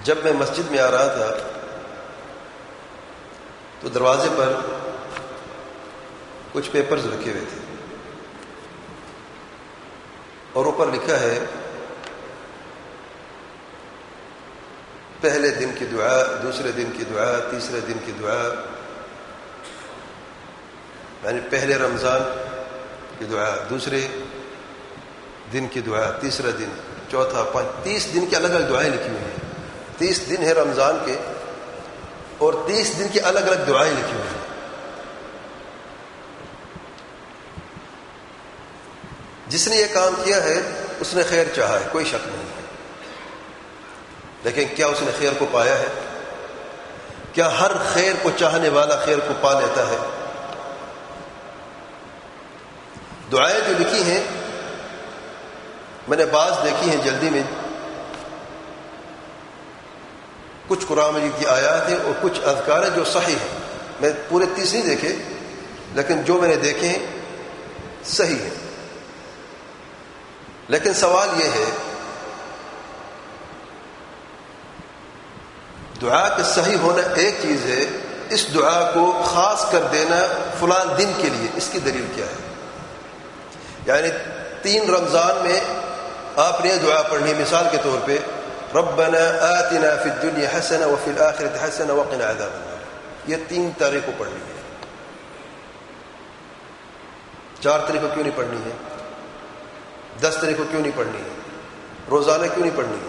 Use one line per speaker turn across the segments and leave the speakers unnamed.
جب میں مسجد میں آ رہا تھا تو دروازے پر کچھ پیپرز رکھے ہوئے تھے اور اوپر لکھا ہے پہلے دن کی دعا، دوسرے دن کی دعا، تیسرے دن کی دعا، یعنی پہلے رمضان کی دعا، دوسرے دن کی دعا، تیسرا دن، چوتھا، 30 دن کی الگ الگ دعائیں لکھی ہوئی ہیں. 30 دن ہے رمضان کے اور 30 دن کی الگ الگ دعائیں لکھی ہوئی ہیں. جس نے یہ کام کیا ہے اس نے خیر چاہا ہے، کوئی شک نہیں ہے، لیکن کیا اس نے خیر کو پایا ہے؟ کیا ہر خیر کو چاہنے والا خیر کو پا لیتا ہے؟ دعائیں جو لکھی ہیں میں نے بعض دیکھی ہیں جلدی میں، کچھ قرآن مجید کی آیات ہیں اور کچھ اذکار ہیں جو صحیح ہیں. میں پورے 30 نہیں دیکھے، لیکن جو میں نے دیکھے ہیں صحیح ہیں. لیکن سوال یہ ہے دعا کے صحیح ہونا ایک چیز ہے، اس دعا کو خاص کر دینا فلان دن کے لیے، اس کی دلیل کیا ہے؟ یعنی 3 رمضان میں آپ نے یہ دعا پڑھنی، مثال کے طور پہ ربنا آتنا فی الدنیا حسنہ وفی الآخرۃ حسنہ وقنا عذاب النار، یہ 3 تاریخ کو پڑھنی ہے. 4 تاریخ کو کیوں نہیں پڑھنی ہے؟ 10 تاریخ کو کیوں نہیں پڑھنی ہے؟ روزانہ کیوں نہیں پڑھنی ہے؟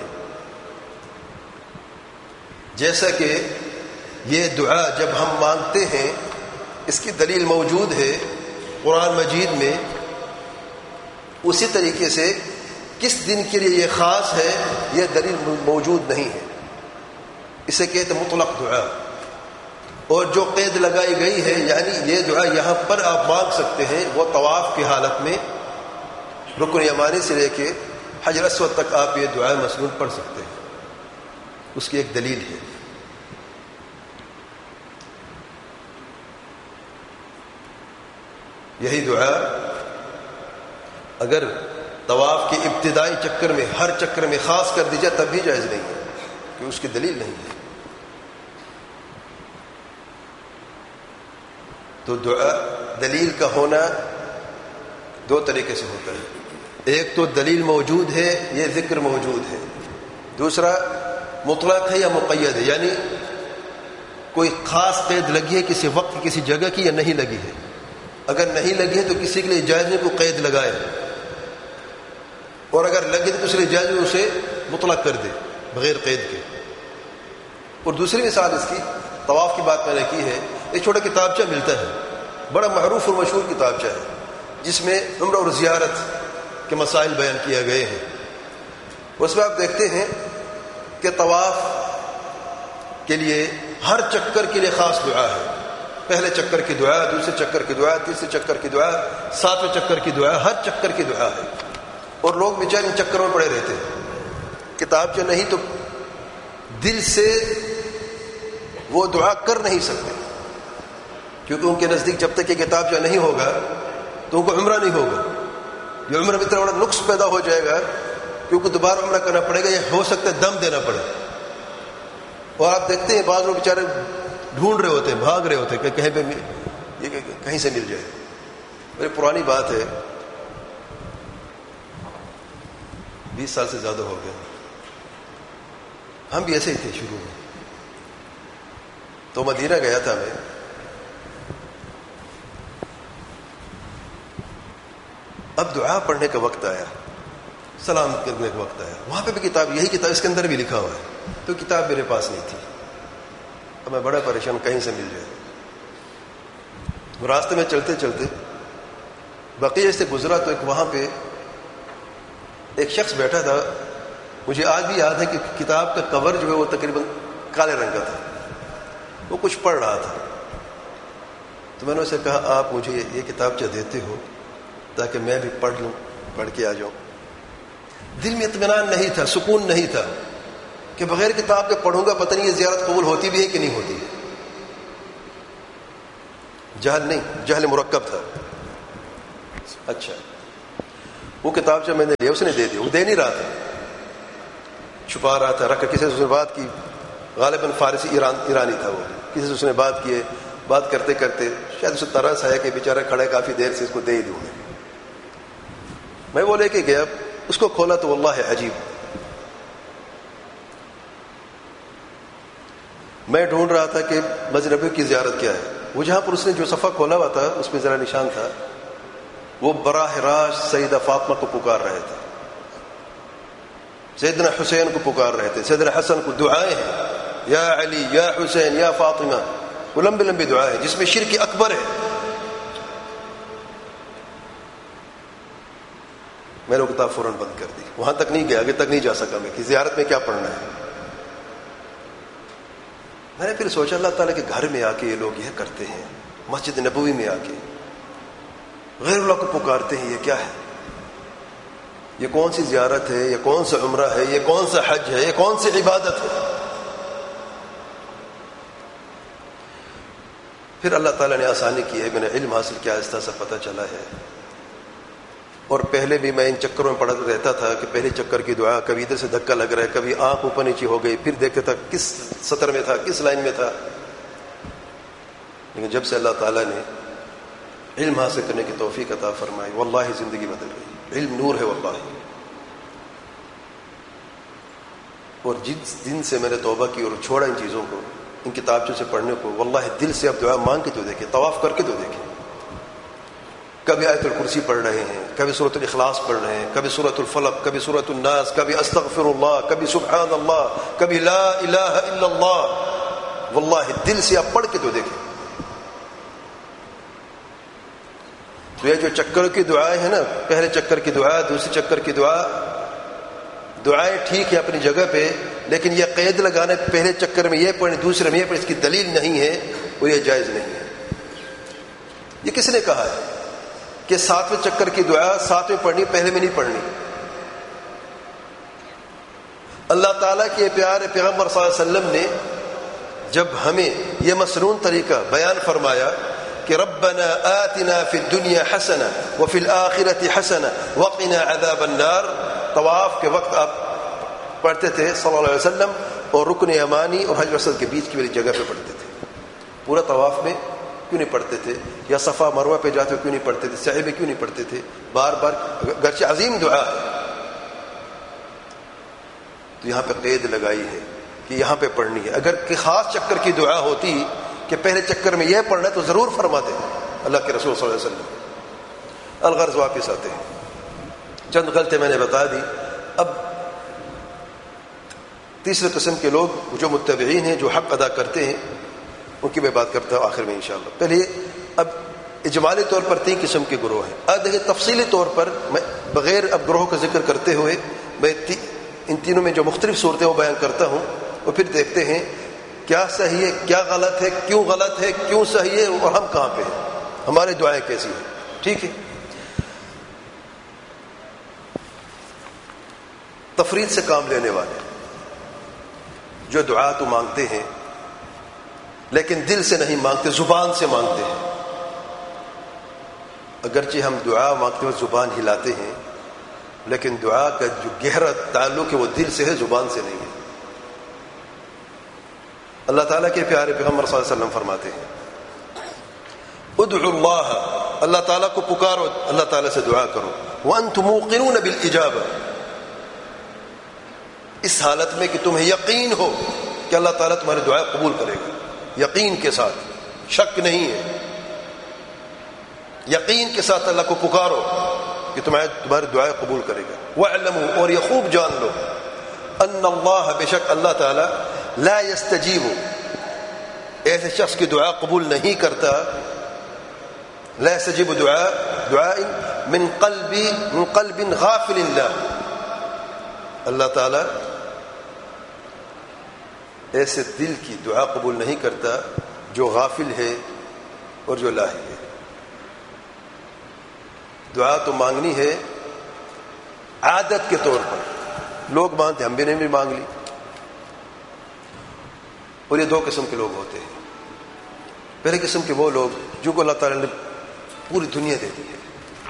جیسا کہ یہ دعا جب ہم مانگتے ہیں اس کی دلیل موجود ہے قرآن مجید میں، اسی طریقے سے کس دن کے لیے یہ خاص ہے یہ دلیل موجود نہیں ہے. اسے کہتے مطلق دعا. اور جو قید لگائی گئی ہے یعنی یہ دعا یہاں پر آپ مانگ سکتے ہیں، وہ طواف کی حالت میں رکن یمانی سے لے کے حجر اسود تک آپ یہ دعا مسنون پڑھ سکتے ہیں. اس کی ایک دلیل ہے. یہی دعا اگر طواف کے ابتدائی چکر میں ہر چکر میں خاص کر دی جائے تب بھی جائز نہیں ہے، کہ اس کی دلیل نہیں ہے. تو دعا دلیل کا ہونا 2 طریقے سے ہوتا ہے. ایک تو دلیل موجود ہے، یہ ذکر موجود ہے. دوسرا مطلق ہے یا مقید ہے، یعنی کوئی خاص قید لگی ہے کسی وقت کسی جگہ کی یا نہیں لگی ہے. اگر نہیں لگی ہے تو کسی کے لیے جائز نہیں کو قید لگائے، اور اگر لگے تو دوسرے جائز اسے مطلق کر دے بغیر قید کے. اور دوسری مثال اس کی طواف کی بات میں نے کی ہے، ایک چھوٹا کتابچہ ملتا ہے، بڑا معروف اور مشہور کتابچہ ہے، جس میں عمرہ اور زیارت کے مسائل بیان کیے گئے ہیں. اس میں آپ دیکھتے ہیں کہ طواف کے لیے ہر چکر کے لیے خاص دعا ہے. پہلے چکر کی دعا، دوسرے چکر کی دعا، تیسرے چکر کی دعا، 7ویں چکر کی دعا، ہر چکر کی دعا ہے. اور لوگ بیچارے ان چکروں میں پڑے رہتے ہیں. کتاب جو نہیں تو دل سے وہ دعا کر نہیں سکتے، کیونکہ ان کے نزدیک جب تک یہ کتاب جو نہیں ہوگا تو ان کو عمرہ نہیں ہوگا. یہ عمرہ میں اتنا بڑا نقص پیدا ہو جائے گا کیونکہ دوبارہ عمرہ کرنا پڑے گا، یا ہو سکتا ہے دم دینا پڑے. اور آپ دیکھتے ہیں بعض لوگ بیچارے ڈھونڈ رہے ہوتے ہیں، بھاگ رہے ہوتے ہیں کہ کہیں پہ یہ کہیں سے مل جائے. میری پرانی بات ہے، 20 سال سے زیادہ ہو گیا. ہم بھی ایسے ہی تھے شروع میں. تو مدینہ گیا تھا میں، اب دعا پڑھنے کا وقت آیا، سلام کرنے کا وقت آیا. وہاں پہ بھی کتاب، یہی کتاب اس کے اندر بھی لکھا ہوا ہے، تو کتاب میرے پاس نہیں تھی. اب میں بڑا پریشان کہیں سے مل جائے. راستے میں چلتے چلتے بقیہ سے گزرا تو ایک وہاں پہ ایک شخص بیٹھا تھا. مجھے آج بھی یاد ہے کہ کتاب کا کور جو ہے وہ تقریباً کالے رنگ کا تھا. وہ کچھ پڑھ رہا تھا. تو میں نے اسے کہا آپ مجھے یہ کتابچہ دیتے ہو تاکہ میں بھی پڑھ لوں، پڑھ کے آ جاؤں. دل میں اطمینان نہیں تھا، سکون نہیں تھا کہ بغیر کتاب کے پڑھوں گا پتہ نہیں یہ زیارت قبول ہوتی بھی ہے کہ نہیں ہوتی ہے. جہل نہیں، جہل مرکب تھا. اچھا وہ کتابچہ میں نے لیا، اس نے دے دیا. وہ دے نہیں رہا تھا. چھپا رہا تھا، رکھ کر کسی سے اس نے بات کی، غالباً فارسی ایرانی تھا وہ، کسی سے اس نے بات کی، بات کرتے کرتے شاید اسے ترس ہے کہ بیچارہ کھڑا ہے کافی دیر سے، اس کو دے ہی دوں میں وہ لے کے گیا، اس کو کھولا تو واللہ عجیب، میں ڈھونڈ رہا تھا کہ مسجد نبوی کی زیارت کیا ہے، وہ جہاں پر اس نے جو صفحہ کھولا ہوا تھا اس میں ذرا نشان تھا، وہ براہ راست سیدہ فاطمہ کو پکار رہے تھے، سیدنا حسین کو پکار رہے تھے، سیدنا حسن کو دعائیں ہیں، یا علی یا حسین یا فاطمہ، وہ لمبی لمبی دعائیں ہیں جس میں شرک اکبر ہے۔ میں نے وہ کتاب فوراً بند کر دی، وہاں تک نہیں گیا، آگے تک نہیں جا سکا میں کہ زیارت میں کیا پڑھنا ہے۔ میں نے پھر سوچا اللہ تعالیٰ کے گھر میں آ کے یہ لوگ یہ کرتے ہیں، مسجد نبوی میں آ کے غیر اللہ کو پکارتے ہیں، یہ کیا ہے؟ یہ کون سی زیارت ہے؟ یہ کون سا عمرہ ہے؟ یہ کون سا حج ہے؟ یہ کون سی عبادت ہے؟ پھر اللہ تعالیٰ نے آسانی کی ہے، میں نے علم حاصل کیا، آہستہ سا پتہ چلا ہے۔ اور پہلے بھی میں ان چکروں میں پڑا رہتا تھا کہ پہلے چکر کی دعا کبھی ادھر سے دھکا لگ رہا ہے، کبھی آنکھ اوپر نیچے ہو گئی، پھر دیکھتا تھا کس سطر میں تھا، کس لائن میں تھا۔ لیکن جب سے اللہ تعالیٰ نے علم حاصل کرنے کی توفیق عطا فرمائی، واللہ زندگی بدل گئی۔ علم نور ہے واللہ۔ اور جس دن سے میں نے توبہ کی اور چھوڑا ان چیزوں کو، ان کتابچوں سے پڑھنے کو، واللہ دل سے اب دعا مانگ کے تو دیکھیں، طواف کر کے تو دیکھیں، کبھی آیت الکرسی پڑھ رہے ہیں، کبھی سورۃ الاخلاص پڑھ رہے ہیں، کبھی سورۃ الفلق، کبھی سورۃ الناس، کبھی استغفر اللہ، کبھی سبحان اللہ، کبھی لا الہ الا اللہ، واللہ دل سے آپ پڑھ کے تو دیکھیں۔ تو یہ جو چکر کی دعائیں ہیں نا، پہلے چکر کی دعا، دوسرے چکر کی دعا، دعائیں ٹھیک ہے اپنی جگہ پہ، لیکن یہ قید لگانا پہلے چکر میں یہ پڑھیں دوسرے میں یہ پڑھیں، اس کی دلیل نہیں ہے اور یہ جائز نہیں ہے۔ یہ کس نے کہا ہے کہ 7ویں چکر کی دعا 7ویں پڑھنی، پہلے میں نہیں پڑھنی؟ اللہ تعالیٰ کے پیارے پیغمبر صلی اللہ علیہ وسلم نے جب ہمیں یہ مسنون طریقہ بیان فرمایا کہ ربنا آتنا فی الدنیا حسنہ وفی الآخرۃ حسنہ وقنا عذاب النار، طواف کے وقت آپ پڑھتے تھے صلی اللہ علیہ وسلم، اور رکن یمانی اور حجر اسود کے بیچ کی والی جگہ پہ پڑھتے تھے۔ پورا طواف میں کیوں نہیں پڑھتے تھے؟ یا صفا مروہ پہ جاتے کیوں نہیں پڑھتے تھے؟ سعی میں کیوں نہیں پڑھتے تھے؟ بار بار، گرچہ عظیم دعا ہے، تو یہاں پہ قید لگائی ہے کہ یہاں پہ پڑھنی ہے۔ اگر کہ خاص چکر کی دعا ہوتی کہ پہلے چکر میں یہ پڑھنا ہے تو ضرور فرماتے اللہ کے رسول صلی اللہ علیہ وسلم۔ الغرض واپس آتے ہیں، چند غلطیں میں نے بتا دی۔ اب تیسرے قسم کے لوگ جو متبعین ہیں، جو حق ادا کرتے ہیں، ان کی میں بات کرتا ہوں آخر میں انشاءاللہ۔ پہلے اب اجمالی طور پر 3 قسم کے گروہ ہیں۔ اب دیکھیں تفصیلی طور پر میں بغیر اب گروہ کا ذکر کرتے ہوئے میں ان تینوں میں جو مختلف صورتیں وہ بیان کرتا ہوں، اور پھر دیکھتے ہیں کیا صحیح ہے، کیا غلط ہے، کیوں غلط ہے، کیوں صحیح ہے، اور ہم کہاں پہ ہیں، ہماری دعائیں کیسی ہیں۔ ٹھیک ہے؟ تفرید سے کام لینے والے جو دعا تو مانگتے ہیں لیکن دل سے نہیں مانگتے، زبان سے مانگتے ہیں۔ اگرچہ ہم دعا مانگتے ہوئے زبان ہلاتے ہیں، لیکن دعا کا جو گہرا تعلق ہے وہ دل سے ہے، زبان سے نہیں ہے۔ اللہ تعالیٰ کے پیارے پیغمبر صلی اللہ علیہ وسلم فرماتے ہیں ادعوا اللہ، اللہ تعالیٰ کو پکارو، اللہ تعالیٰ سے دعا کرو، وانتم موقنون بالاجابہ، اس حالت میں کہ تمہیں یقین ہو کہ اللہ تعالیٰ تمہاری دعا قبول کرے گا، یقین کے ساتھ، شک نہیں ہے، یقین کے ساتھ اللہ کو پکارو کہ تمہاری دعائیں قبول کرے گا۔ وَاعْلَمُوا، اور یہ خوب جان لو، ان اللہ، بے شک اللہ تعالیٰ، لا یستجیب، ایسے شخص کی دعا قبول نہیں کرتا، لا یستجیب دعاء من قلب غافل اللہ تعالیٰ ایسے دل کی دعا قبول نہیں کرتا جو غافل ہے اور جو لاہی ہے۔ دعا تو مانگنی ہے عادت کے طور پر، لوگ مانگتے، ہم بھی نے بھی مانگ لی، اور یہ 2 قسم کے لوگ ہوتے ہیں۔ پہلے قسم کے وہ لوگ جو کو اللہ تعالیٰ نے پوری دنیا دے دی ہے،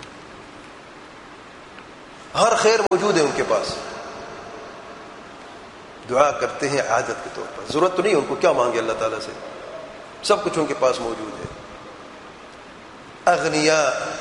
ہر خیر موجود ہے ان کے پاس، دعا کرتے ہیں عادت کے طور پر. ضرورت تو نہیں ان کو کیا مانگے اللہ تعالیٰ سے, سب کچھ ان کے پاس موجود ہے. اغنیا,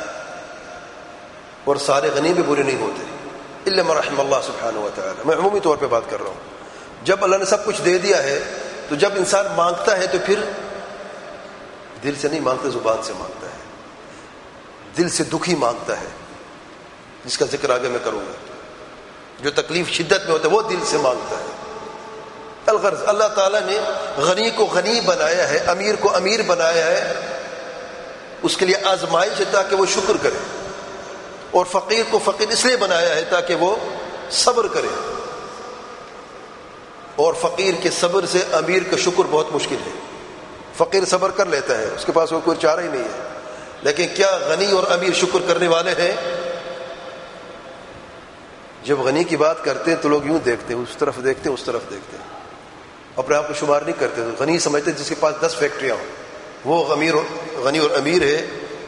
اور سارے غنی بھی برے نہیں ہوتے الا من رحم اللہ سبحانہ و تعالی. میں عمومی طور پہ بات کر رہا ہوں. جب اللہ نے سب کچھ دے دیا ہے تو جب انسان مانگتا ہے تو پھر دل سے نہیں مانگتا, زبان سے مانگتا ہے, دل سے دکھی مانگتا ہے, جس کا ذکر آگے میں کروں گا. جو تکلیف شدت میں ہوتا ہے وہ دل سے مانگتا ہے. الغرض اللہ تعالیٰ نے غنی کو غنی بنایا ہے, امیر کو امیر بنایا ہے, اس کے لیے آزمائش ہے تاکہ وہ شکر کرے, اور فقیر کو فقیر اس لیے بنایا ہے تاکہ وہ صبر کرے. اور فقیر کے صبر سے امیر کا شکر بہت مشکل ہے. فقیر صبر کر لیتا ہے, اس کے پاس وہ کوئی چارہ ہی نہیں ہے. لیکن کیا غنی اور امیر شکر کرنے والے ہیں؟ جب غنی کی بات کرتے ہیں تو لوگ یوں دیکھتے ہیں, اس طرف دیکھتے ہیں, اس طرف دیکھتے ہیں, اپنے آپ کو شمار نہیں کرتے. غنی سمجھتے جس کے پاس 10 فیکٹریاں ہوں, وہ غنی اور امیر ہے.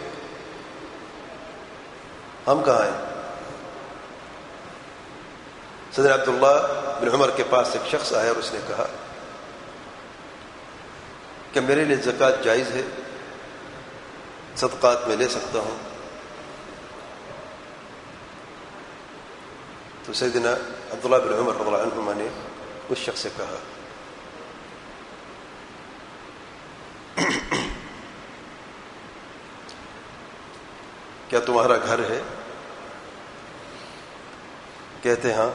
ہم کہاں ہیں؟ صدر عبداللہ بن عمر کے پاس ایک شخص آیا اور اس نے کہا کہ میرے لیے زکوٰۃ جائز ہے, صدقات میں لے سکتا ہوں؟ تو سیدنا عبداللہ بن عمر رضی اللہ عنہما نے اس شخص سے کہا کیا تمہارا گھر ہے؟ کہتے ہاں.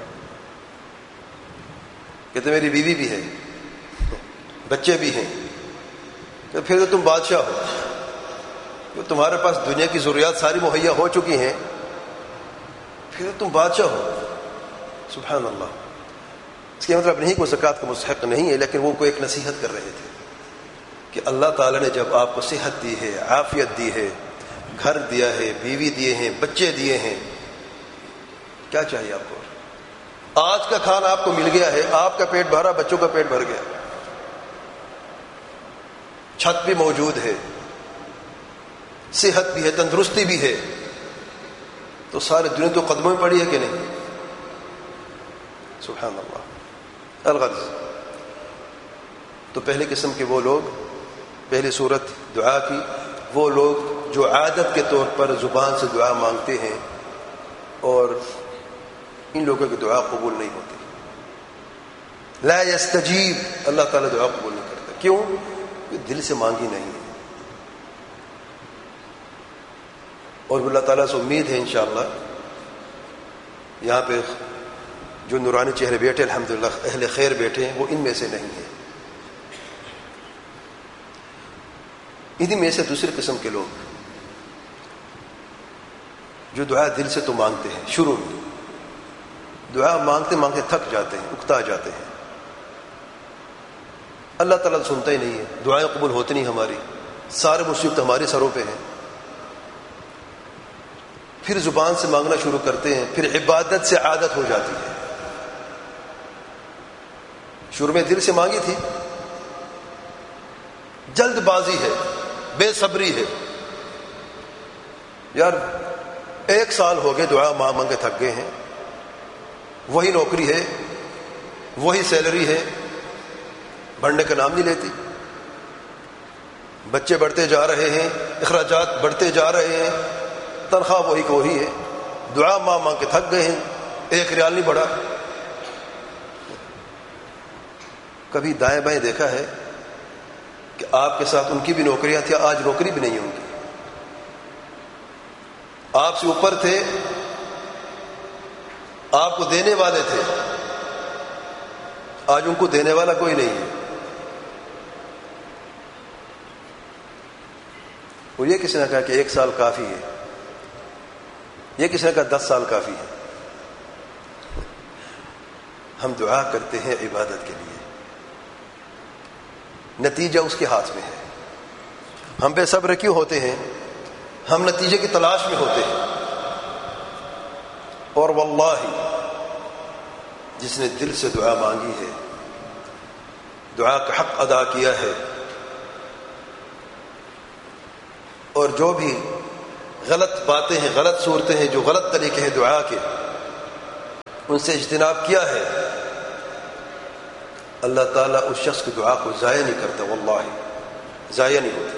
کہتے میری بیوی بھی ہے, بچے بھی ہیں. تو پھر تو تم بادشاہ ہو, تو تمہارے پاس دنیا کی ضروریات ساری مہیا ہو چکی ہیں, پھر تم بادشاہ ہو. سبحان اللہ. اس کا مطلب نہیں کہ وہ زکوٰۃ کا مستحق نہیں ہے, لیکن وہ کو ایک نصیحت کر رہے تھے کہ اللہ تعالیٰ نے جب آپ کو صحت دی ہے, عافیت دی ہے, گھر دیا ہے, بیوی دیے ہیں, بچے دیے ہیں, کیا چاہیے آپ کو؟ آج کا کھانا آپ کو مل گیا ہے, آپ کا پیٹ بھرا, بچوں کا پیٹ بھر گیا, چھت بھی موجود ہے, صحت بھی ہے, تندرستی بھی ہے, تو سارے دنیا تو قدموں میں پڑی ہے کہ نہیں؟ سبحان اللہ. الغرض تو پہلے قسم کے وہ لوگ, پہلی صورت دعا کی, وہ لوگ جو عادت کے طور پر زبان سے دعا مانگتے ہیں, اور ان لوگوں کی دعا قبول نہیں ہوتی. لا یستجیب, اللہ تعالیٰ دعا قبول نہیں کرتا. کیوں؟ دل سے مانگی نہیں ہے. اور اللہ تعالیٰ سے امید ہے انشاءاللہ یہاں پہ جو نورانی چہرے بیٹھے الحمدللہ اہل خیر بیٹھے ہیں, وہ ان میں سے نہیں ہیں. انہی میں سے دوسری قسم کے لوگ جو دعا دل سے تو مانگتے ہیں, شروع میں دعا مانگتے مانگتے تھک جاتے ہیں, اکتا جاتے ہیں, اللہ تعالیٰ سنتا ہی نہیں ہے, دعائیں قبول ہوتی نہیں ہماری, سارے مصیبت ہمارے سروں پہ ہیں. پھر زبان سے مانگنا شروع کرتے ہیں, پھر عبادت سے عادت ہو جاتی ہے. شروع میں دل سے مانگی تھی, جلد بازی ہے, بے صبری ہے, یار 1 سال ہو گئے دعا مانگے تھک گئے ہیں, وہی نوکری ہے, وہی سیلری ہے, بڑھنے کا نام نہیں لیتی, بچے بڑھتے جا رہے ہیں, اخراجات بڑھتے جا رہے ہیں, تنخواہ وہی کو وہی ہے, دعا مانگ کے تھک گئے ہیں, 1 ریال نہیں بڑھا. کبھی دائیں بائیں دیکھا ہے کہ آپ کے ساتھ ان کی بھی نوکریاں تھیں, آج نوکری بھی نہیں ہوں گی. آپ سے اوپر تھے, آپ کو دینے والے تھے, آج ان کو دینے والا کوئی نہیں ہے. اور یہ کسی نے کہا کہ 1 سال کافی ہے, یہ کسی نے کہا 10 سال کافی ہے. ہم دعا کرتے ہیں عبادت کے لیے, نتیجہ اس کے ہاتھ میں ہے. ہم بے صبر کیوں ہوتے ہیں؟ ہم نتیجے کی تلاش میں ہوتے ہیں. اور واللہ جس نے دل سے دعا مانگی ہے, دعا کا حق ادا کیا ہے, اور جو بھی غلط باتیں ہیں, غلط صورتیں ہیں, جو غلط طریقے ہیں دعا کے, ان سے اجتناب کیا ہے, اللہ تعالیٰ اس شخص کی دعا کو ضائع نہیں کرتا، واللہ ضائع نہیں ہوتی۔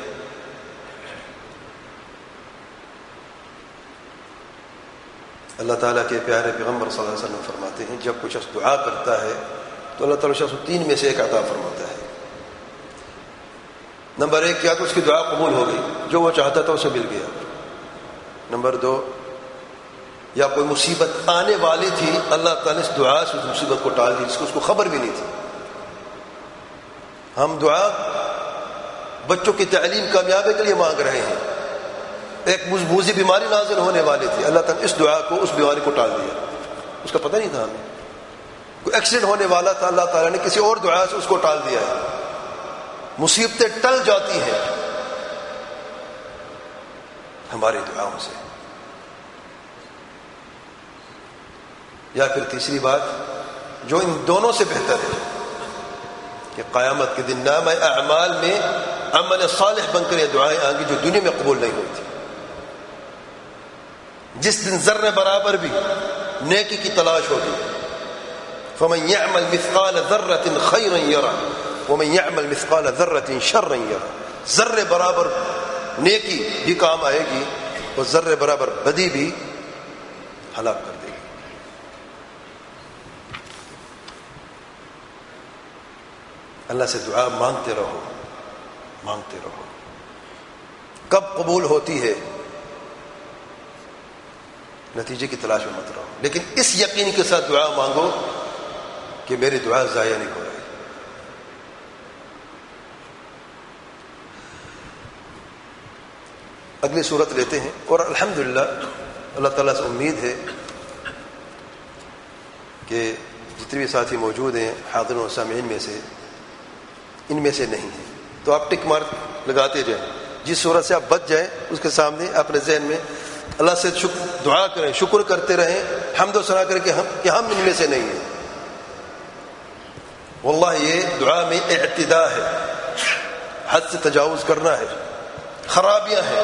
اللہ تعالیٰ کے پیارے پیغمبر صلی اللہ علیہ وسلم فرماتے ہیں جب کوئی شخص دعا کرتا ہے تو اللہ تعالیٰ شخص کو 3 میں سے ایک عطا فرماتا ہے۔ نمبر 1، کیا تو اس کی دعا قبول ہو گئی، جو وہ چاہتا تھا اسے مل گیا۔ نمبر 2، یا کوئی مصیبت آنے والی تھی، اللہ تعالیٰ نے اس دعا سے اس مصیبت کو ٹال دی جس کو اس کو خبر بھی نہیں تھی۔ ہم دعا بچوں کی تعلیم کامیابی کے لیے مانگ رہے ہیں، ایک موذی بیماری نازل ہونے والی تھی، اللہ تعالیٰ نے اس دعا کو اس بیماری کو ٹال دیا، اس کا پتہ نہیں تھا ہمیں۔ کوئی ایکسیڈنٹ ہونے والا تھا، اللہ تعالیٰ نے کسی اور دعا سے اس کو ٹال دیا ہے۔ مصیبتیں ٹل جاتی ہیں ہماری دعاؤں سے۔ یا پھر تیسری بات جو ان دونوں سے بہتر ہے کہ قیامت کے دن نامہ اعمال میں عمل صالح بن کر یہ دعائیں آئیں گی جو دنیا میں قبول نہیں ہوئی تھی۔ جس دن ذرے برابر بھی نیکی کی تلاش ہوگی، فمن يعمل مثقال ذرة خيرا يره ومن يعمل مثقال ذرة شرا يره، ذرے برابر نیکی بھی کام آئے گی اور ذرے برابر بدی بھی ہلاک کر دے گی۔ اللہ سے دعا مانگتے رہو، مانگتے رہو۔ کب قبول ہوتی ہے نتیجے کی تلاش میں مت رہو، لیکن اس یقین کے ساتھ دعا مانگو کہ میری دعا ضائع نہیں ہو رہی۔ اگلی صورت لیتے ہیں، اور الحمدللہ اللہ تعالیٰ سے امید ہے کہ جتنے بھی ساتھی موجود ہیں حاضرین و سامعین میں سے ان میں سے نہیں ہیں، تو آپ ٹک مارک لگاتے جائیں۔ جس صورت سے آپ بچ جائیں اس کے سامنے اپنے ذہن میں اللہ سے دعا کریں، شکر کرتے رہیں، حمد و ثنا کریں کہ ہم ان میں سے نہیں ہیں۔ واللہ یہ دعا میں اعتداء ہے، حد سے تجاوز کرنا ہے، خرابیاں ہیں۔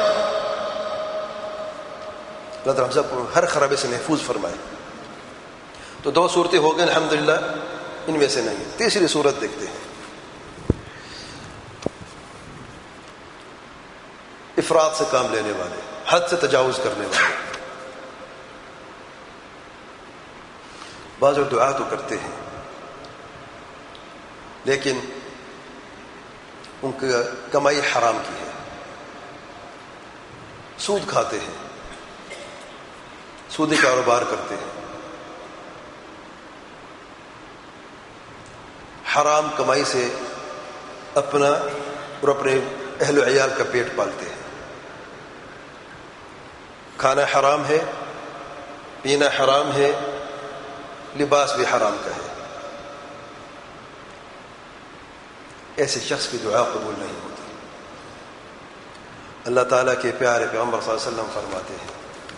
اللہ تعالیٰ ہم سب کو ہر خرابی سے محفوظ فرمائے۔ تو 2 صورتیں ہو گئیں الحمدللہ، ان میں سے نہیں۔ تیسری صورت دیکھتے ہیں، افراد سے کام لینے والے، حد سے تجاوز کرنے والے۔ بعض لوگ دعا تو کرتے ہیں لیکن ان کی کمائی حرام کی ہے، سود کھاتے ہیں، سودی کاروبار کرتے ہیں، حرام کمائی سے اپنا اور اپنے اہل و عیال کا پیٹ پالتے ہیں۔ کھانا حرام ہے، پینا حرام ہے، لباس بھی حرام کا ہے۔ ایسے شخص کی دعا قبول نہیں ہوتی۔ اللہ تعالیٰ کے پیارے پیغمبر صلی اللہ علیہ وسلم فرماتے ہیں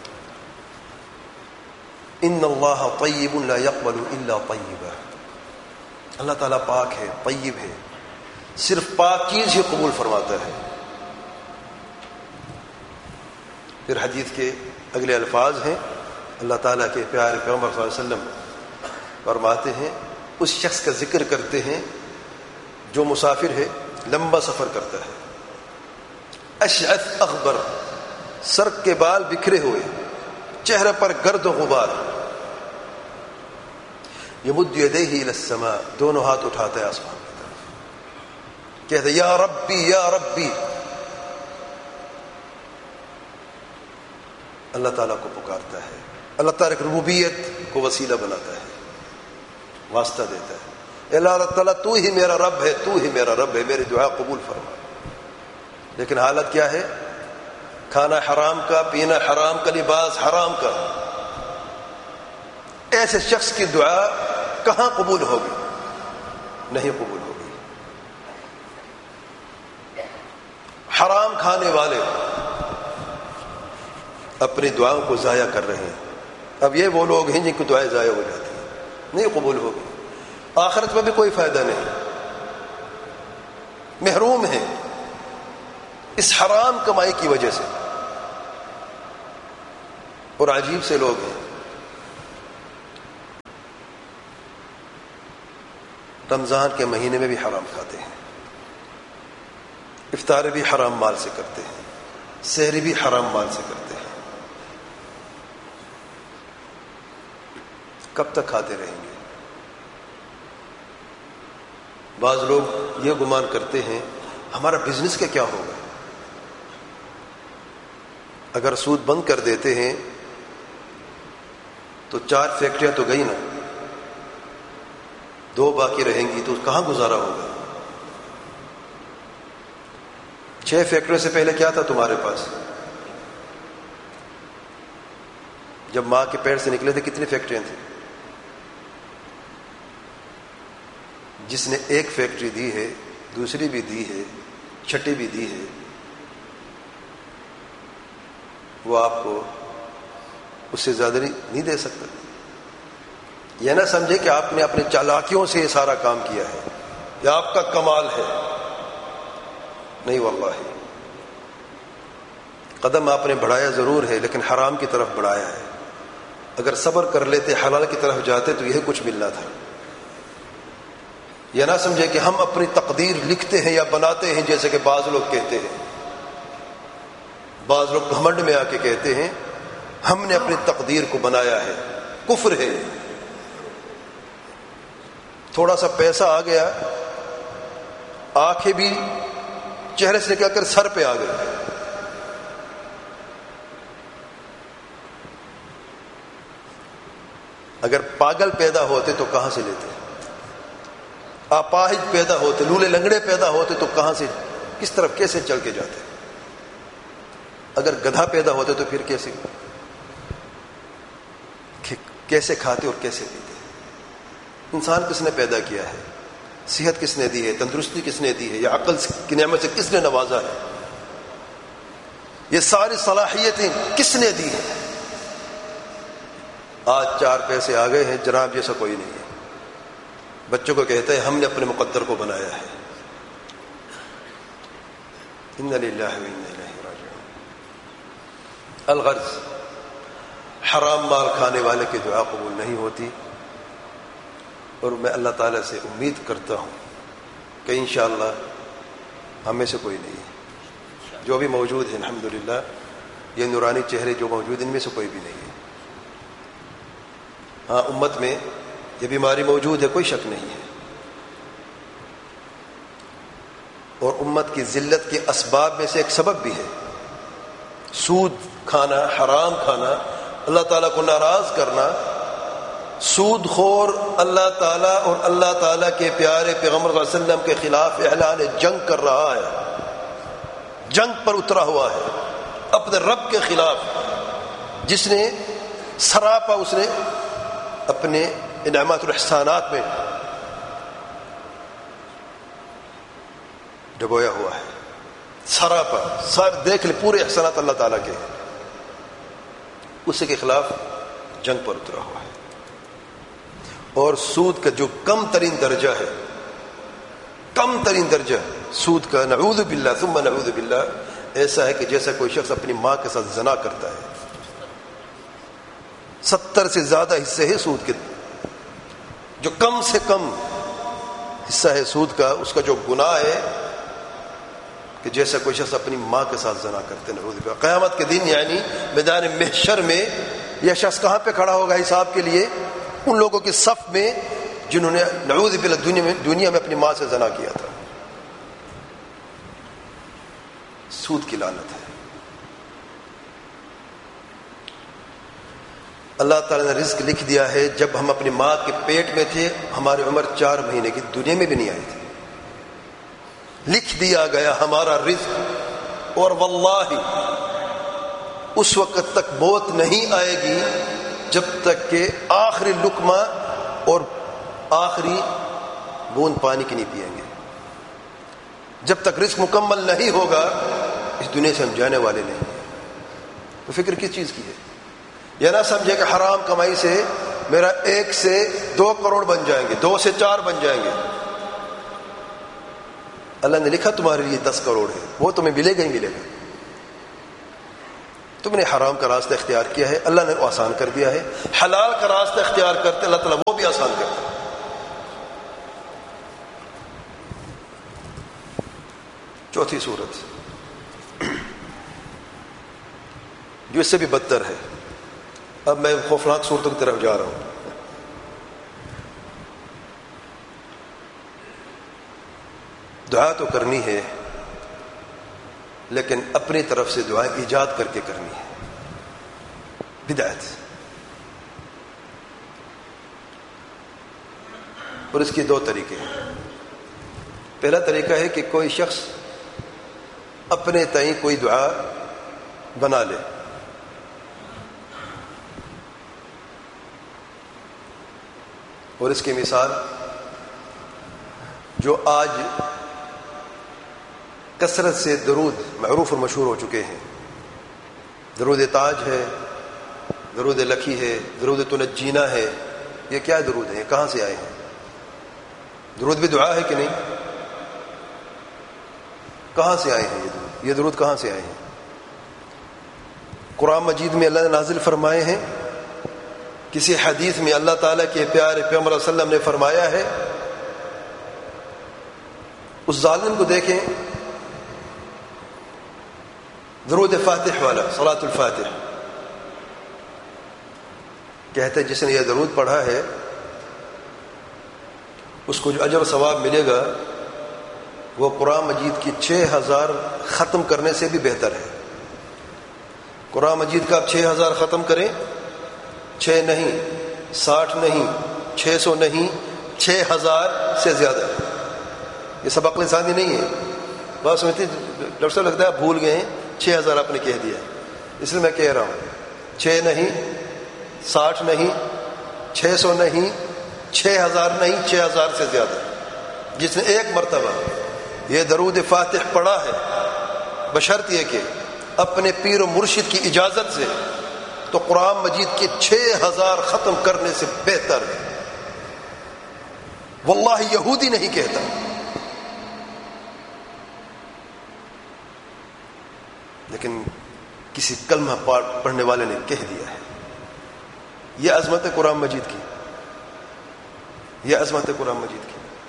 ان اللہ طیب لا يقبل الا طیبا، اللہ تعالیٰ پاک ہے، طیب ہے، صرف پاک چیز ہی قبول فرماتا ہے۔ پھر حدیث کے اگلے الفاظ ہیں، اللہ تعالیٰ کے پیارے پیغمبر صلی اللہ علیہ وسلم فرماتے ہیں، اس شخص کا ذکر کرتے ہیں جو مسافر ہے، لمبا سفر کرتا ہے، اشعث اغبر، سر کے بال بکھرے ہوئے، چہرے پر گرد و غبار، یمد یدیہ الی السماء، دونوں ہاتھ اٹھاتا ہے آسمان کی طرف، کہتا ہے یا ربی یا ربی، اللہ تعالیٰ کو پکارتا ہے، اللہ تعالیٰ کی ربوبیت کو وسیلہ بناتا ہے، واسطہ دیتا ہے، اللہ تعالیٰ تو ہی میرا رب ہے، تو ہی میرا رب ہے، میری دعا قبول فرما۔ لیکن حالت کیا ہے؟ کھانا حرام کا، پینا حرام کا، لباس حرام کا۔ ایسے شخص کی دعا کہاں قبول ہوگی؟ نہیں قبول ہوگی۔ حرام کھانے والے اپنی دعاؤں کو ضائع کر رہے ہیں۔ اب یہ وہ لوگ ہیں جن کی دعائیں ضائع ہو جاتی ہیں، نہیں قبول ہوگی، آخرت میں بھی کوئی فائدہ نہیں، محروم ہیں اس حرام کمائی کی وجہ سے۔ اور عجیب سے لوگ ہیں، رمضان کے مہینے میں بھی حرام کھاتے ہیں، افطار بھی حرام مال سے کرتے ہیں، سحری بھی حرام مال سے کرتے ہیں. کب تک کھاتے رہیں گے؟ بعض لوگ یہ گمان کرتے ہیں ہمارا بزنس کا کیا ہوگا؟ اگر سود بند کر دیتے ہیں تو 4 فیکٹریاں تو گئی نا، 2 باقی رہیں گی تو کہاں گزارا ہوگا؟ 6 فیکٹریوں سے پہلے کیا تھا تمہارے پاس؟ جب ماں کے پیٹ سے نکلے تھے کتنی فیکٹریاں تھیں؟ جس نے 1 فیکٹری دی ہے، دوسری بھی دی ہے، چھٹی بھی دی ہے، وہ آپ کو اس سے زیادہ نہیں دے سکتا. یہ نہ سمجھے کہ آپ نے اپنے چالاکیوں سے یہ سارا کام کیا ہے، یہ آپ کا کمال ہے. نہیں واللہ، قدم آپ نے بڑھایا ضرور ہے لیکن حرام کی طرف بڑھایا ہے. اگر صبر کر لیتے، حلال کی طرف جاتے تو یہ کچھ ملنا تھا. یہ نہ سمجھے کہ ہم اپنی تقدیر لکھتے ہیں یا بناتے ہیں، جیسے کہ بعض لوگ کہتے ہیں. بعض لوگ گھمنڈ میں آ کے کہتے ہیں ہم نے اپنی تقدیر کو بنایا ہے. کفر ہے. تھوڑا سا پیسہ آ گیا، آنکھیں بھی چہرے سے نکل کر سر پہ آ گئی. اگر پاگل پیدا ہوتے تو کہاں سے لیتے؟ اپاہج پیدا ہوتے، لولے لنگڑے پیدا ہوتے تو کہاں سے، کس طرف، کیسے چل کے جاتے؟ اگر گدھا پیدا ہوتے تو پھر کیسے کھاتے اور کیسے پیتے؟ انسان کس نے پیدا کیا ہے؟ صحت کس نے دی ہے؟ تندرستی کس نے دی ہے؟ یا عقل کی نعمت سے کس نے نوازا ہے؟ یہ ساری صلاحیتیں کس نے دی ہیں؟ آج 4 پیسے آ گئے ہیں، جناب جیسا کوئی نہیں ہے. بچوں کو کہتا ہے ہم نے اپنے مقدر کو بنایا ہے. انا للہ و انا الیہ راجعون. الغرض، حرام مال کھانے والے کی دعا قبول نہیں ہوتی، اور میں اللہ تعالیٰ سے امید کرتا ہوں کہ انشاءاللہ ہم میں سے کوئی نہیں ہے. جو بھی موجود ہے الحمدللہ، یہ نورانی چہرے جو موجود ہیں ان میں سے کوئی بھی نہیں ہے. ہاں، امت میں یہ بیماری موجود ہے، کوئی شک نہیں ہے، اور امت کی ذلت کے اسباب میں سے ایک سبب بھی ہے. سود کھانا، حرام کھانا، اللہ تعالیٰ کو ناراض کرنا. سود خور اللہ تعالیٰ اور اللہ تعالیٰ کے پیارے پیغمبر صلی اللہ علیہ وسلم کے خلاف اعلان جنگ کر رہا ہے، جنگ پر اترا ہوا ہے اپنے رب کے خلاف، جس نے سراپا اس نے اپنے انعامات اور احسانات میں ڈبویا ہوا ہے. سراپا دیکھ لے، پورے احسانات اللہ تعالیٰ کے ہیں، اسی کے خلاف جنگ پر اترا ہوا ہے. اور سود کا جو کم ترین درجہ ہے، کم ترین درجہ سود کا، نعوذ باللہ ثم نعوذ باللہ، ایسا ہے کہ جیسا کوئی شخص اپنی ماں کے ساتھ زنا کرتا ہے. 70 سے زیادہ حصے ہیں سود کے. جو کم سے کم حصہ ہے سود کا، اس کا جو گناہ ہے کہ جیسا کوئی شخص اپنی ماں کے ساتھ زنا کرتے. نعوذ باللہ. قیامت کے دن یعنی میدان محشر میں یہ شخص کہاں پہ کھڑا ہوگا حساب کے لیے؟ ان لوگوں کے صف میں جنہوں نے نعوذ باللہ دنیا میں اپنی ماں سے زنا کیا تھا. سود کی لعنت ہے. اللہ تعالیٰ نے رزق لکھ دیا ہے. جب ہم اپنی ماں کے پیٹ میں تھے ہماری عمر 4 مہینے کی، دنیا میں بھی نہیں آئی تھی. لکھ دیا گیا ہمارا رزق، اور واللہ اس وقت تک موت نہیں آئے گی جب تک کہ آخری لقمہ اور آخری بوند پانی کی نہیں پیئیں گے. جب تک رزق مکمل نہیں ہوگا اس دنیا سے ہم جانے والے نہیں. تو فکر کس چیز کی ہے؟ یہ نہ سمجھے کہ حرام کمائی سے میرا 1 سے 2 کروڑ بن جائیں گے، 2 سے 4 بن جائیں گے. اللہ نے لکھا تمہارے لیے 10 کروڑ ہے، وہ تمہیں ملے گا ہی ملے گا. تم نے حرام کا راستہ اختیار کیا ہے، اللہ نے وہ آسان کر دیا ہے. حلال کا راستہ اختیار کرتے اللہ تعالیٰ وہ بھی آسان کرتا ہے. چوتھی صورت جو اس سے بھی بدتر ہے. اب میں خوفناک صورتوں کی طرف جا رہا ہوں. دعا تو کرنی ہے لیکن اپنی طرف سے دعا ایجاد کر کے کرنی ہے. بدعت. اور اس کے دو طریقے ہیں. پہلا طریقہ ہے کہ کوئی شخص اپنے تئیں کوئی دعا بنا لے. اور اس کی مثال جو آج کثرت سے درود معروف اور مشہور ہو چکے ہیں. درود تاج ہے، درود لکھی ہے، درود تنجینا ہے. یہ کیا درود ہیں؟ کہاں سے آئے ہیں؟ درود بھی دعا ہے کہ نہیں؟ کہاں سے آئے ہیں یہ درود کہاں سے آئے ہیں؟ قرآن مجید میں اللہ نے نازل فرمائے ہیں؟ کسی حدیث میں اللہ تعالیٰ کے پیارے پیغمبر صلی اللہ علیہ وسلم نے فرمایا ہے؟ اس ظالم کو دیکھیں، درود فاتح والا، صلاۃ الفاتح، کہتے ہیں جس نے یہ درود پڑھا ہے اس کو جو اجر و ثواب ملے گا وہ قرآن مجید کی 6000 ختم کرنے سے بھی بہتر ہے. قرآن مجید کا آپ 6000 ختم کریں، 6 نہیں، 60 نہیں، 600 نہیں، 6000 سے زیادہ. یہ سب عقل ثانی نہیں ہے. بات سمجھتے ڈاکٹر صاحب لگتا ہے آپ بھول گئے ہیں، 6000 آپ نے کہہ دیا، اس لیے میں کہہ رہا ہوں 6 نہیں، 60 نہیں، 600 نہیں، 6000 نہیں، 6000 سے زیادہ. جس نے ایک مرتبہ یہ درود فاتح پڑھا ہے بشرط یہ کہ اپنے پیر و مرشد کی اجازت سے، تو قرآن مجید کے 6000 ختم کرنے سے بہتر ہے. واللہ یہودی نہیں کہتا. لیکن کسی کلمہ پڑھنے والے نے کہہ دیا ہے. یہ عظمت ہے قرآن مجید کی، یہ عظمت ہے قرآن مجید کی.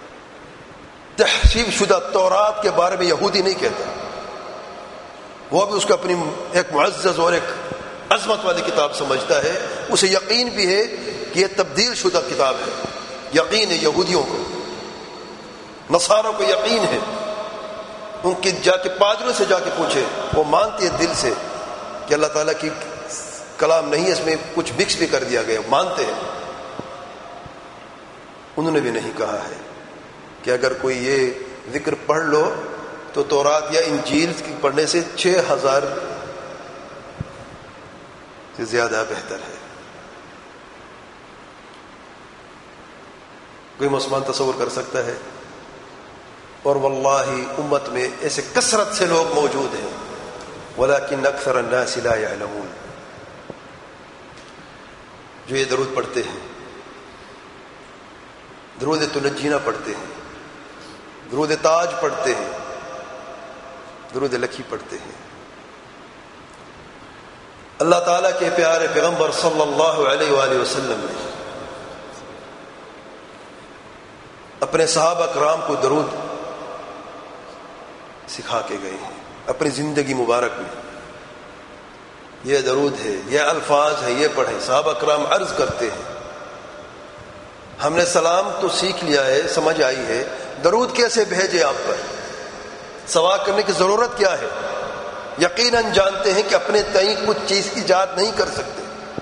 تحریف شدہ تورات کے بارے میں یہودی نہیں کہتا. وہ بھی اس کو اپنی ایک معزز اور ایک عظمت والی کتاب سمجھتا ہے. اسے یقین بھی ہے کہ یہ تبدیل شدہ کتاب ہے. یقین ہے یہودیوں کو، نصاروں کو یقین ہے. ان کے جا کے پادریوں سے جا کے پوچھے، وہ مانتے ہیں دل سے کہ اللہ تعالیٰ کی کلام نہیں ہے، اس میں کچھ مکس بھی کر دیا گیا، مانتے ہیں. انہوں نے بھی نہیں کہا ہے کہ اگر کوئی یہ ذکر پڑھ لو تو تورات یا انجیل کی پڑھنے سے 6000 سے زیادہ بہتر ہے. کوئی مسلمان تصور کر سکتا ہے؟ اور واللہ امت میں ایسے کثرت سے لوگ موجود ہیں، ولیکن اکثر الناس لا يعلمون، جو یہ درود پڑھتے ہیں، درود تنجینا پڑھتے ہیں، درود تاج پڑھتے ہیں، درود لکھی پڑھتے ہیں. اللہ تعالیٰ کے پیارے پیغمبر صلی اللہ علیہ وآلہ وسلم نے اپنے صحابہ کرام کو درود سکھا کے گئے ہیں اپنی زندگی مبارک میں. یہ درود ہے، یہ الفاظ ہے، یہ پڑھیں. صحابہ کرام عرض کرتے ہیں ہم نے سلام تو سیکھ لیا ہے، سمجھ آئی ہے، درود کیسے بھیجے آپ پر؟ سوال کرنے کی ضرورت کیا ہے؟ یقیناً جانتے ہیں کہ اپنے تئیں کچھ چیز ایجاد نہیں کر سکتے.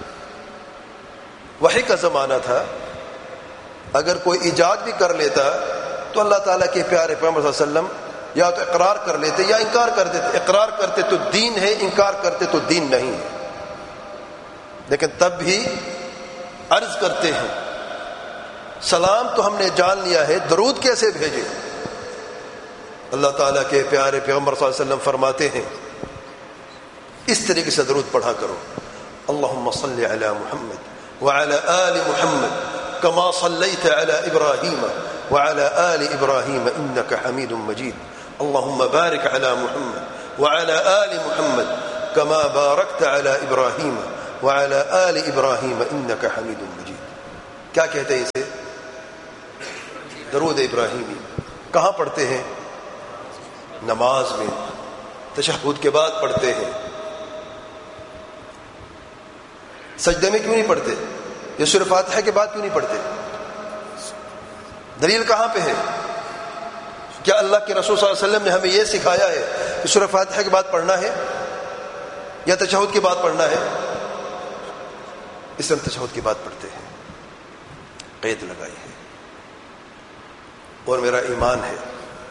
وحی کا زمانہ تھا، اگر کوئی ایجاد بھی کر لیتا تو اللہ تعالیٰ کے پیارے پیغمبر صلی اللہ علیہ وسلم یا تو اقرار کر لیتے یا انکار کر دیتے. اقرار کرتے تو دین ہے، انکار کرتے تو دین نہیں ہے. لیکن تب بھی عرض کرتے ہیں سلام تو ہم نے جان لیا ہے، درود کیسے بھیجے؟ اللہ تعالیٰ کے پیارے پیغمبر صلی اللہ علیہ وسلم فرماتے ہیں اس طریقے سے درود پڑھا کرو. اللہم صلی علی محمد وعلی آل محمد کما صلیت علی ابراہیم وعلی آل ابراہیم انک حمید مجید. اللہم بارک علی محمد وعلی آل محمد کما بارکت علی ابراہیم وعلی آل ابراہیم انک حمید مجید. کیا کہتے ہیں اسے؟ درود ابراہیمی. کہاں پڑھتے ہیں؟ نماز میں تشہد کے بعد پڑھتے ہیں، سجدے میں کیوں نہیں پڑھتے؟ یہ سورہ فاتحہ کے بعد کیوں نہیں پڑھتے؟ دلیل کہاں پہ ہے؟ کیا اللہ کے رسول صلی اللہ علیہ وسلم نے ہمیں یہ سکھایا ہے کہ سورہ فاتحہ کے بعد پڑھنا ہے یا تشہد کے بعد پڑھنا ہے؟ اس طرح تشہد کے بعد پڑھتے ہیں، قید لگائی ہے۔ اور میرا ایمان ہے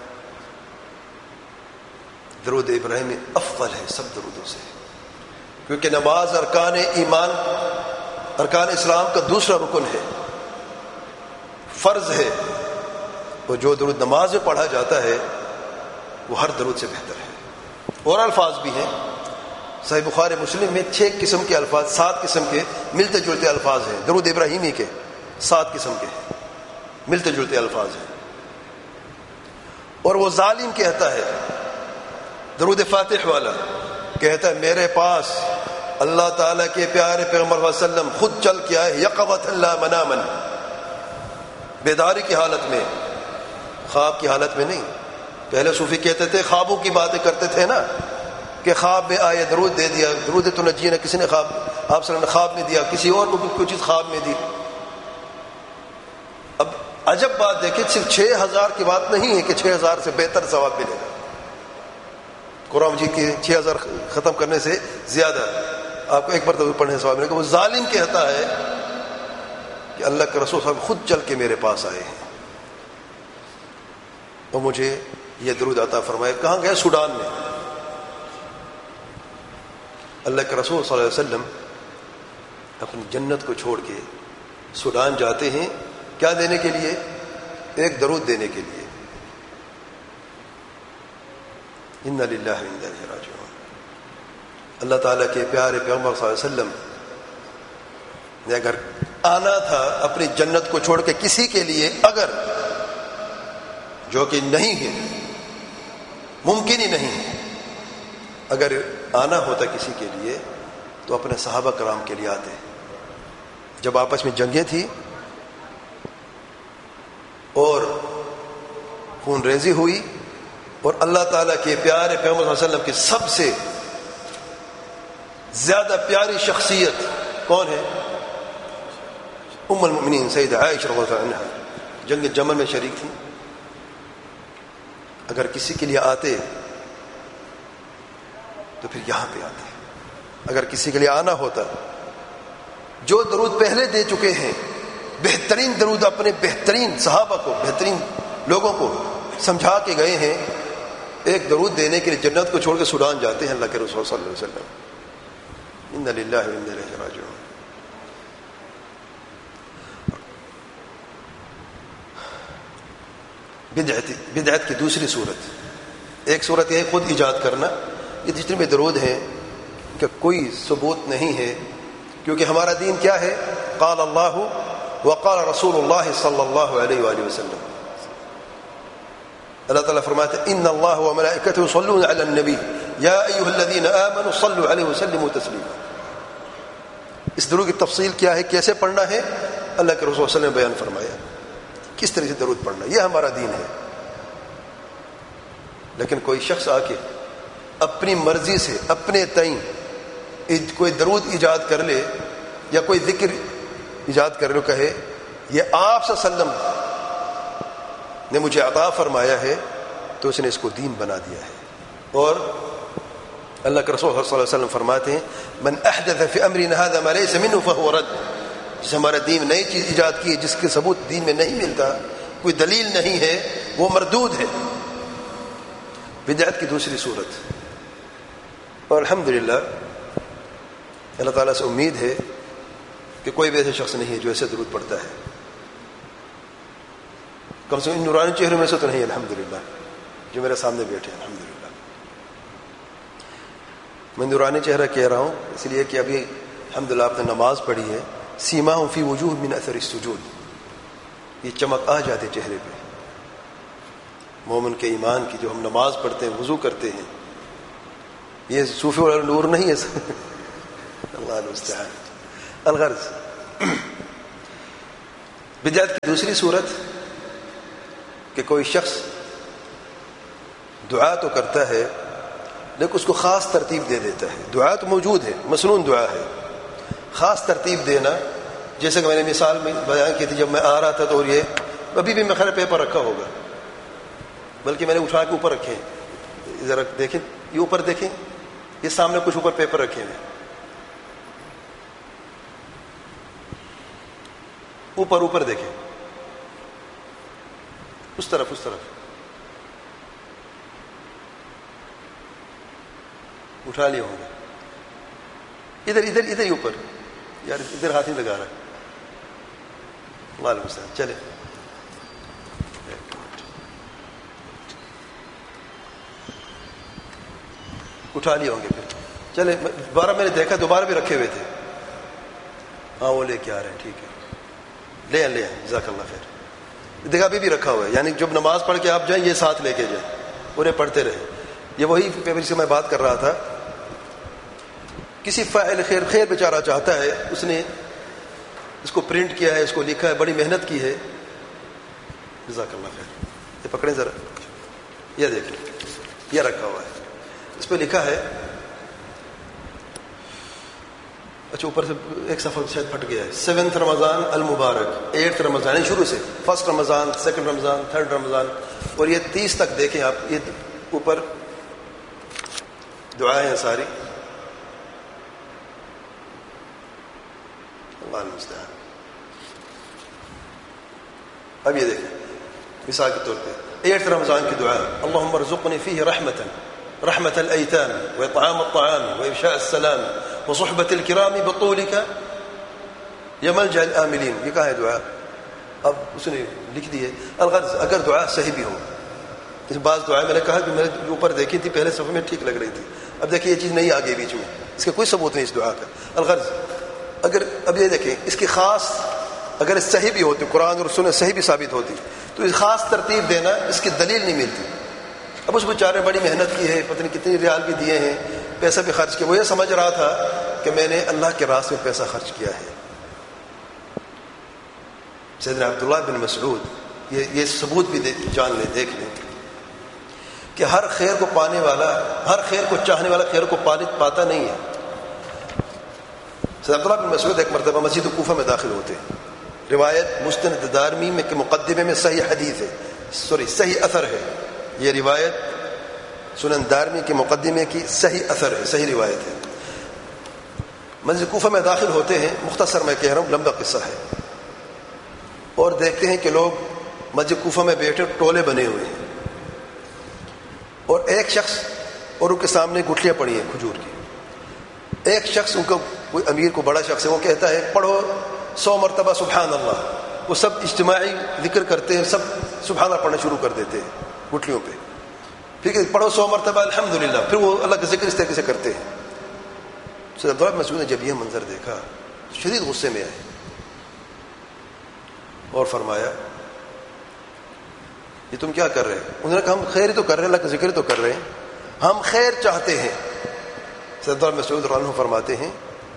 درود ابراہیمی افضل ہے سب درودوں سے، کیونکہ نماز ارکان ایمان، ارکان اسلام کا دوسرا رکن ہے، فرض ہے، اور جو درود نماز میں پڑھا جاتا ہے وہ ہر درود سے بہتر ہے۔ اور الفاظ بھی ہیں، صحیح بخاری مسلم میں 6 قسم کے الفاظ، 7 قسم کے ملتے جلتے الفاظ ہیں درود ابراہیمی کے، 7 قسم کے ملتے جلتے الفاظ ہیں۔ اور وہ ظالم کہتا ہے، درود فاتح والا کہتا ہے میرے پاس اللہ تعالیٰ کے پیارے پیغمبر صلی اللہ علیہ وسلم خود چل کے آئے، یقظۃ لا منامن، بیداری کی حالت میں، خواب کی حالت میں نہیں۔ پہلے صوفی کہتے تھے، خوابوں کی باتیں کرتے تھے نا، کہ خواب میں آئے درود دے دیا، درود تو نجینا کسی نے خواب، آپ صلی اللہ علیہ وسلم نے خواب میں دیا، کسی اور کو کوئی چیز خواب میں دی۔ اب عجب بات دیکھیں، صرف 6000 کی بات نہیں ہے کہ 6000 سے بہتر ثواب ملے گا، قرآن مجید کے 6000 ختم کرنے سے زیادہ آپ کو ایک مرتبہ پڑھنے سے ثواب ملے گا۔ وہ ظالم کہتا ہے کہ اللہ کے رسول صاحب خود چل کے میرے پاس آئے ہیں اور مجھے یہ درود عطا فرمائے۔ کہاں گئے؟ سوڈان میں۔ اللہ کے رسول صلی اللہ علیہ وسلم اپنی جنت کو چھوڑ کے سوڈان جاتے ہیں، کیا دینے کے لیے؟ ایک درود دینے کے لیے۔ انا للہ و انا الیہ راجعون۔ اللہ تعالیٰ کے پیارے پیغمبر صلی اللہ علیہ وسلم نے اگر آنا تھا اپنی جنت کو چھوڑ کے کسی کے لیے، اگر، جو کہ نہیں ہے، ممکن ہی نہیں ہے، اگر آنا ہوتا کسی کے لیے تو اپنے صحابہ کرام کے لیے آتے۔ جب آپس میں جنگیں تھی اور خون ریزی ہوئی اور اللہ تعالیٰ کے پیارے پیغمبر صلی اللہ علیہ وسلم کی سب سے زیادہ پیاری شخصیت کون ہے؟ ام المؤمنین سیدہ عائشہ رضی اللہ عنہا جنگ جمل میں شریک تھی۔ اگر کسی کے لیے آتے تو پھر یہاں پہ آتے۔ اگر کسی کے لیے آنا ہوتا، جو درود پہلے دے چکے ہیں، بہترین درود اپنے بہترین صحابہ کو، بہترین لوگوں کو سمجھا کے گئے ہیں، ایک درود دینے کے لیے جنت کو چھوڑ کے سوڈان جاتے ہیں اللہ کے رسول صلی اللہ علیہ وسلم۔ انا للہ و انا الیہ راجعون۔ بدعت کی دوسری صورت، ایک صورت یہ خود ایجاد کرنا، یہ جتنے بھی درود ہیں کہ کوئی ثبوت نہیں ہے، کیونکہ ہمارا دین کیا ہے؟ قال اللہ وقال رسول اللہ صلی اللہ علیہ وآلہ وسلم۔ اللہ تعالیٰ فرماتے ہیں ان اللہ وملائکتہ یصلون علی النبی یا ایھا الذین آمنوا صلوا علیہ وسلموا تسلیما۔ اس درود کی تفصیل کیا ہے، کیسے پڑھنا ہے، اللہ کے رسول صلی اللہ علیہ وسلم نے بیان فرمایا، کس طرح سے درود پڑھنا، یہ ہمارا دین ہے۔ لیکن کوئی شخص آ کے اپنی مرضی سے اپنے تئیں کوئی درود ایجاد کر لے یا کوئی ذکر ایجاد کر لے، کہے یہ آپ صلی اللہ علیہ وسلم نے مجھے عطا فرمایا ہے، تو اس نے اس کو دین بنا دیا ہے۔ اور اللہ کے رسول صلی اللہ علیہ وسلم فرماتے ہیں من احدث فی امرنا ھذا ما لیس منہ فہو رد۔ جس ہمارا دین نئی چیز ایجاد کی ہے جس کے ثبوت دین میں نہیں ملتا، کوئی دلیل نہیں ہے، وہ مردود ہے۔ بدعت کی دوسری صورت، اور الحمدللہ اللہ تعالیٰ سے امید ہے کہ کوئی بھی ایسا شخص نہیں ہے جو ایسے درود پڑھتا ہے، کم سے کم ان نورانی چہروں میں سے تو نہیں، الحمدللہ، جو میرے سامنے بیٹھے ہیں الحمدللہ۔ میں نورانی چہرہ کہہ رہا ہوں اس لیے کہ ابھی الحمدللہ آپ نے نماز پڑھی ہے، سیماہم فی وجوہ من اثر السجود، یہ چمک آ جاتے چہرے پہ مومن کے ایمان کی۔ جو ہم نماز پڑھتے ہیں، وضو کرتے ہیں، یہ صوفی والا نور نہیں ہے اللہ المستعان۔ الغرض، بدعت کی دوسری صورت کہ کوئی شخص دعا تو کرتا ہے لیکن اس کو خاص ترتیب دے دیتا ہے. دعا تو موجود ہے، مسنون دعا ہے، خاص ترتیب دینا. جیسے کہ میں نے مثال میں بیان کی تھی، جب میں آ رہا تھا تو اور یہ ابھی بھی میں خیر پیپر رکھا ہوگا، بلکہ میں نے اٹھا کے اوپر رکھے. ذرا دیکھیں، یہ اوپر دیکھیں، یہ سامنے کچھ اوپر پیپر رکھے ہیں، اوپر دیکھیں، اس طرف اٹھا لیے ہوں گے. ادھر ہی اوپر، یار ادھر ہاتھ نہیں لگا رہا. وعلیکم السلام. چلے اٹھا لیے ہوں گے. پھر چلے، دوبارہ میں نے دیکھا دوبارہ بھی رکھے ہوئے تھے. ہاں وہ لے کے آ رہے ہیں، ٹھیک ہے، لے آئیں جزاک اللہ خیر. دیکھا ابھی بھی رکھا ہوا ہے، یعنی جب نماز پڑھ کے آپ جائیں یہ ساتھ لے کے جائیں، انہیں پڑھتے رہے. یہ وہی پیپر سے میں بات کر رہا تھا. کسی فاعل خیر بیچارہ چاہتا ہے، اس نے اس کو پرنٹ کیا ہے، اس کو لکھا ہے، بڑی محنت کی ہے. جزاک اللہ خیر. یہ پکڑیں ذرا، یہ دیکھیں، یہ رکھا ہوا ہے، اس پہ لکھا ہے. اچھا اوپر سے ایک صفحہ شاید پھٹ گیا ہے. 7 رمضان المبارک، 8 رمضان، یعنی شروع سے 1 رمضان، 2 رمضان، 3 رمضان، اور یہ 30 تک دیکھیں آپ. یہ اوپر دعائیں ہیں ساری. اللہ المستعان. اب یہ دیکھیں مثال کے طور پہ 8 رمضان کی دعا: اللهم ارزقني فيه رحمة الأيتام وإطعام الطعام وإفشاء السلام وصحبة الكرام بطولك يا ملجأ الآملين. یہ کہاں ہے دعا؟ اب اس نے لکھ دی ہے. الغرض اگر دعا صحیح بھی ہو، اس بعض دعائیں میں نے کہا کہ میں نے اوپر دیکھی تھی پہلے صفحے میں ٹھیک لگ رہی تھی، اب دیکھیں یہ چیز نہیں آگے بیچ میں، اس کا کوئی ثبوت نہیں اس دعا کا. الغرض اگر اب یہ دیکھیں اس کی خاص اگر صحیح بھی ہوتی، قرآن اور سنت صحیح بھی ثابت ہوتی، تو اس خاص ترتیب دینا اس کی دلیل نہیں ملتی. اب اس بیچارے نے بڑی محنت کی ہے، پتہ نہیں کتنی ریال بھی دیے ہیں، پیسہ بھی خرچ کیا، وہ یہ سمجھ رہا تھا کہ میں نے اللہ کے راستے میں پیسہ خرچ کیا ہے. سیدنا عبداللہ بن مسعود یہ ثبوت بھی جان لیں، دیکھ لیں کہ ہر خیر کو پانے والا، ہر خیر کو چاہنے والا خیر کو پاتا نہیں ہے. سیدنا عبداللہ بن مسعود ایک مرتبہ مسجد کوفہ میں داخل ہوتے ہیں. روایت مستند دارمی میں کے مقدمے میں صحیح حدیث ہے، صحیح اثر ہے. یہ روایت سنن دارمی کے مقدمے کی صحیح اثر ہے، صحیح روایت ہے. مسجد کوفہ میں داخل ہوتے ہیں، مختصر میں کہہ رہا ہوں، لمبا قصہ ہے، اور دیکھتے ہیں کہ لوگ مسجد کوفہ میں بیٹھے ٹولے بنے ہوئے ہیں، اور ایک شخص اور ان کے سامنے گٹھلیاں پڑی ہیں کھجور کی. ایک شخص، ان کا کوئی امیر کو بڑا شخص ہے، وہ کہتا ہے پڑھو 100 مرتبہ سبحان اللہ. وہ سب اجتماعی ذکر کرتے ہیں، سب سبحان اللہ پڑھنا شروع کر دیتے ہیں گٹھلیوں پہ. پھر پڑھو 100 مرتبہ الحمدللہ، پھر وہ اللہ کا ذکر اس طریقے سے کرتے ہیں. سیدنا عبداللہ بن مسعود نے جب یہ منظر دیکھا شدید غصے میں آئے اور فرمایا یہ تم کیا کر رہے ہیں؟ انہوں نے کہا ہم خیر تو کر رہے ہیں، اللہ کا ذکر تو کر رہے ہیں، ہم خیر چاہتے ہیں. سیدنا عبداللہ بن مسعود رضی اللہ عنہ فرماتے ہیں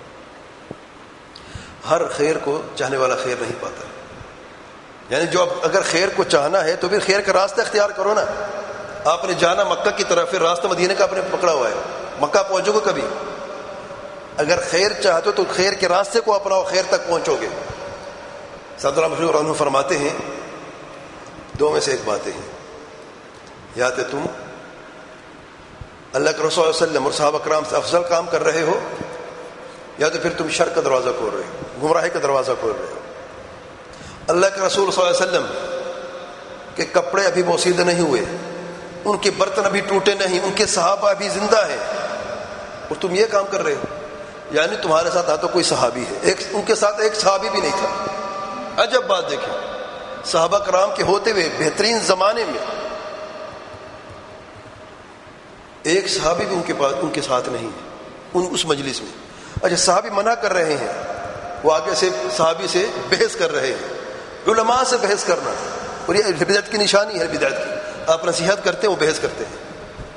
ہر خیر کو چاہنے والا خیر نہیں پاتا. یعنی جو اگر خیر کو چاہنا ہے تو پھر خیر کا راستہ اختیار کرو نا. آپ نے جانا مکہ کی طرف، پھر راستہ مدینہ کا آپ نے پکڑا ہوا ہے، مکہ پہنچو گے کبھی. اگر خیر چاہتے ہو تو خیر کے راستے کو اپناؤ، خیر تک پہنچو گے. سیدنا عبداللہ بن مسعود فرماتے ہیں دو میں سے ایک باتیں ہیں، یا تو تم اللہ کے رسول صلی اللہ علیہ وسلم اور صحابہ کرام سے افضل کام کر رہے ہو، یا تو پھر تم شر کا دروازہ کھول رہے ہو، گمراہی کا دروازہ کھول رہے ہو. اللہ کے رسول صلی اللہ علیہ وسلم کے کپڑے ابھی بوسیدہ نہیں ہوئے، ان کے برتن ابھی ٹوٹے نہیں، ان کے صحابہ ابھی زندہ ہیں، اور تم یہ کام کر رہے ہو. یعنی تمہارے ساتھ نہ تو کوئی صحابی ہے، ان کے ساتھ ایک صحابی بھی نہیں تھا. عجب بات دیکھیں، صحابہ کرام کے ہوتے ہوئے بہترین زمانے میں ایک صحابی بھی ان کے ساتھ نہیں ہے اس مجلس میں. اچھا صحابی منع کر رہے ہیں، وہ آگے سے صحابی سے بحث کر رہے ہیں. علماء سے بحث کرنا، اور یہ بدعت کی نشانی ہے. بدعت کی آپ نصیحت کرتے ہیں، وہ بحث کرتے ہیں.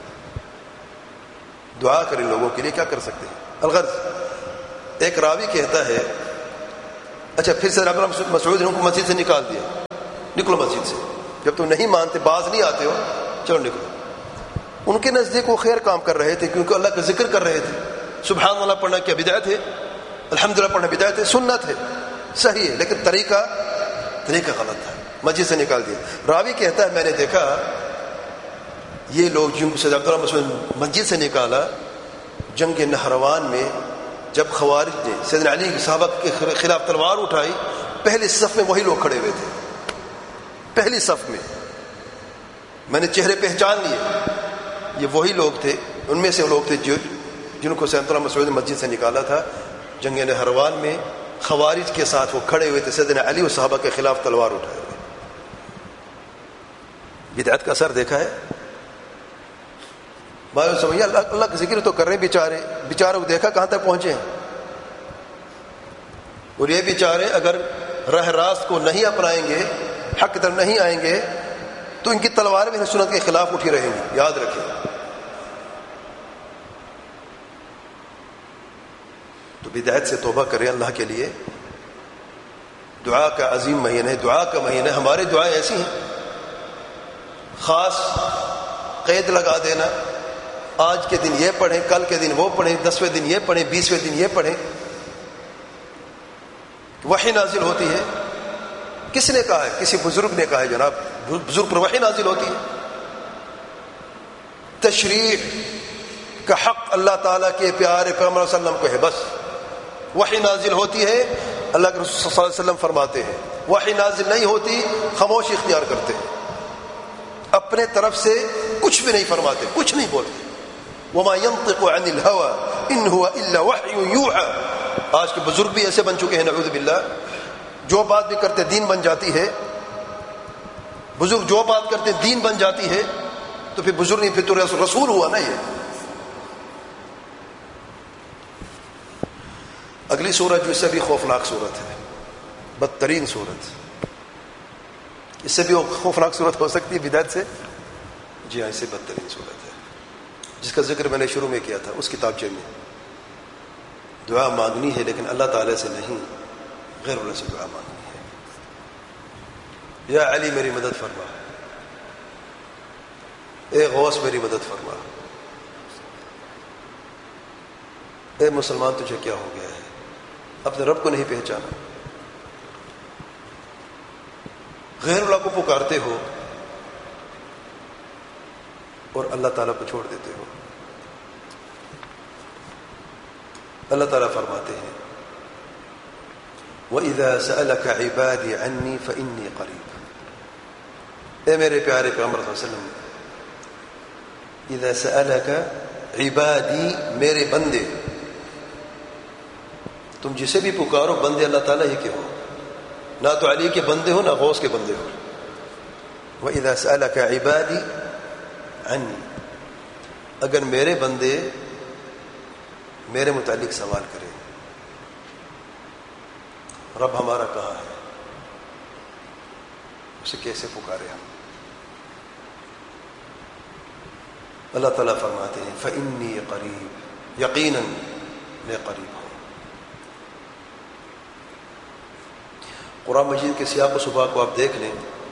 دعا کریں لوگوں کے لیے، کیا کر سکتے ہیں. الغرض ایک راوی کہتا ہے اچھا پھر سے عبداللہ بن مسعود نے ان کو مسجد سے نکال دیا، نکلو مسجد سے، جب تم نہیں مانتے، باز نہیں آتے ہو، چلو نکلو. ان کے نزدیک وہ خیر کام کر رہے تھے کیونکہ اللہ کا ذکر کر رہے تھے. سبحان اللہ پڑھنا کیا بدعت ہے؟ الحمدللہ پڑھنا بدعت ہے؟ سنت ہے، صحیح ہے، لیکن طریقہ غلط تھا، مسجد سے نکال دیا. راوی کہتا ہے میں نے دیکھا یہ لوگ جن کو سید عبداللہ مسعود مسجد سے نکالا جنگ نہروان میں، جب خوارج نے سیدنا علی کے صحابہ کے خلاف تلوار اٹھائی، پہلی صف میں وہی لوگ کھڑے ہوئے تھے. پہلی صف میں نے چہرے پہچان لیے، یہ وہی لوگ تھے، ان میں سے وہ لوگ تھے جن کو سید عبداللہ مسعود نے مسجد سے نکالا تھا. جنگ نہروان میں خوارج کے ساتھ وہ کھڑے ہوئے تھے، سیدنا علی اور صحابہ کے خلاف تلوار اٹھائے ہوئے. بدعت کا اثر دیکھا ہے. سمجھے اللہ کا ذکر تو کر رہے ہیں، بیچاروں کو دیکھا کہاں تک پہنچے ہیں. اور یہ بیچارے اگر راہ راست کو نہیں اپنائیں گے، حق کی طرف نہیں آئیں گے، تو ان کی تلواریں بھی سنت کے خلاف اٹھی رہیں گی. یاد رکھیں. تو بدعت سے توبہ کریں اللہ کے لیے. دعا کا عظیم مہینہ ہے، دعا کا مہینہ. ہمارے دعائیں ایسی ہیں، خاص قید لگا دینا، آج کے دن یہ پڑھیں، کل کے دن وہ پڑھیں، 10ویں دن یہ پڑھیں، 20ویں دن یہ پڑھیں. وحی نازل ہوتی ہے. کس نے کہا ہے؟ کسی بزرگ نے کہا ہے جناب، بزرگ پر وحی نازل ہوتی ہے. تشریع کا حق اللہ تعالیٰ کے پیارے پیغمبر صلی اللہ علیہ وسلم کو ہے. بس وحی نازل ہوتی ہے، اللہ کے رسول صلی اللہ علیہ وسلم فرماتے ہیں. وحی نازل نہیں ہوتی، خاموشی اختیار کرتے ہیں، اپنے طرف سے کچھ بھی نہیں فرماتے، کچھ نہیں بولتے. وما ينطق عن الهوى ان هو الا وحي يوحى. آج کے بزرگ بھی ایسے بن چکے ہیں نعوذ باللہ، جو بات بھی کرتے دین بن جاتی ہے. بزرگ جو بات کرتے دین بن جاتی ہے، تو پھر بزرگ نہیں، پھر تو رسول ہوا نا. یہ اگلی سورت جو اس سے بھی خوفناک صورت ہے، بدترین صورت. اس سے بھی خوفناک صورت ہو سکتی ہے بدعت سے. جی ہاں، اس سے بدترین صورت ہے، جس کا ذکر میں نے شروع میں کیا تھا اس کتابچے میں. دعا مانگنی ہے لیکن اللہ تعالی سے نہیں، غیر اللہ سے دعا مانگنی ہے. یا علی میری مدد فرما، اے غوث میری مدد فرما. اے مسلمان تجھے کیا ہو گیا ہے؟ اپنے رب کو نہیں پہچانا، غیر اللہ کو پکارتے ہو اور اللہ تعالیٰ کو چھوڑ دیتے ہو. اللہ تعالیٰ فرماتے ہیں وَإِذَا سَأَلَكَ عِبَادِي عَنِّي فَإِنِّي قَرِيبٌ. اے میرے پیارے پیغمبر صلی اللہ علیہ وسلم، اذا سألك عبادی، میرے بندے، تم جسے بھی پکارو بندے اللہ تعالیٰ ہی کے ہو، نہ تو علی کے بندے ہو نہ غوث کے بندے ہو. وَإِذَا سَأَلَكَ عِبَادِي عَنِّي، اگر میرے بندے میرے متعلق سوال کریں، رب ہمارا کہاں ہے، اسے کیسے پکارے ہم. اللہ تعالیٰ فرماتے ہیں فَإِنِّي قَرِيب، یقیناً میں قریب ہوں. قرآن مجید کے سیاق و سباق کو آپ دیکھ لیں،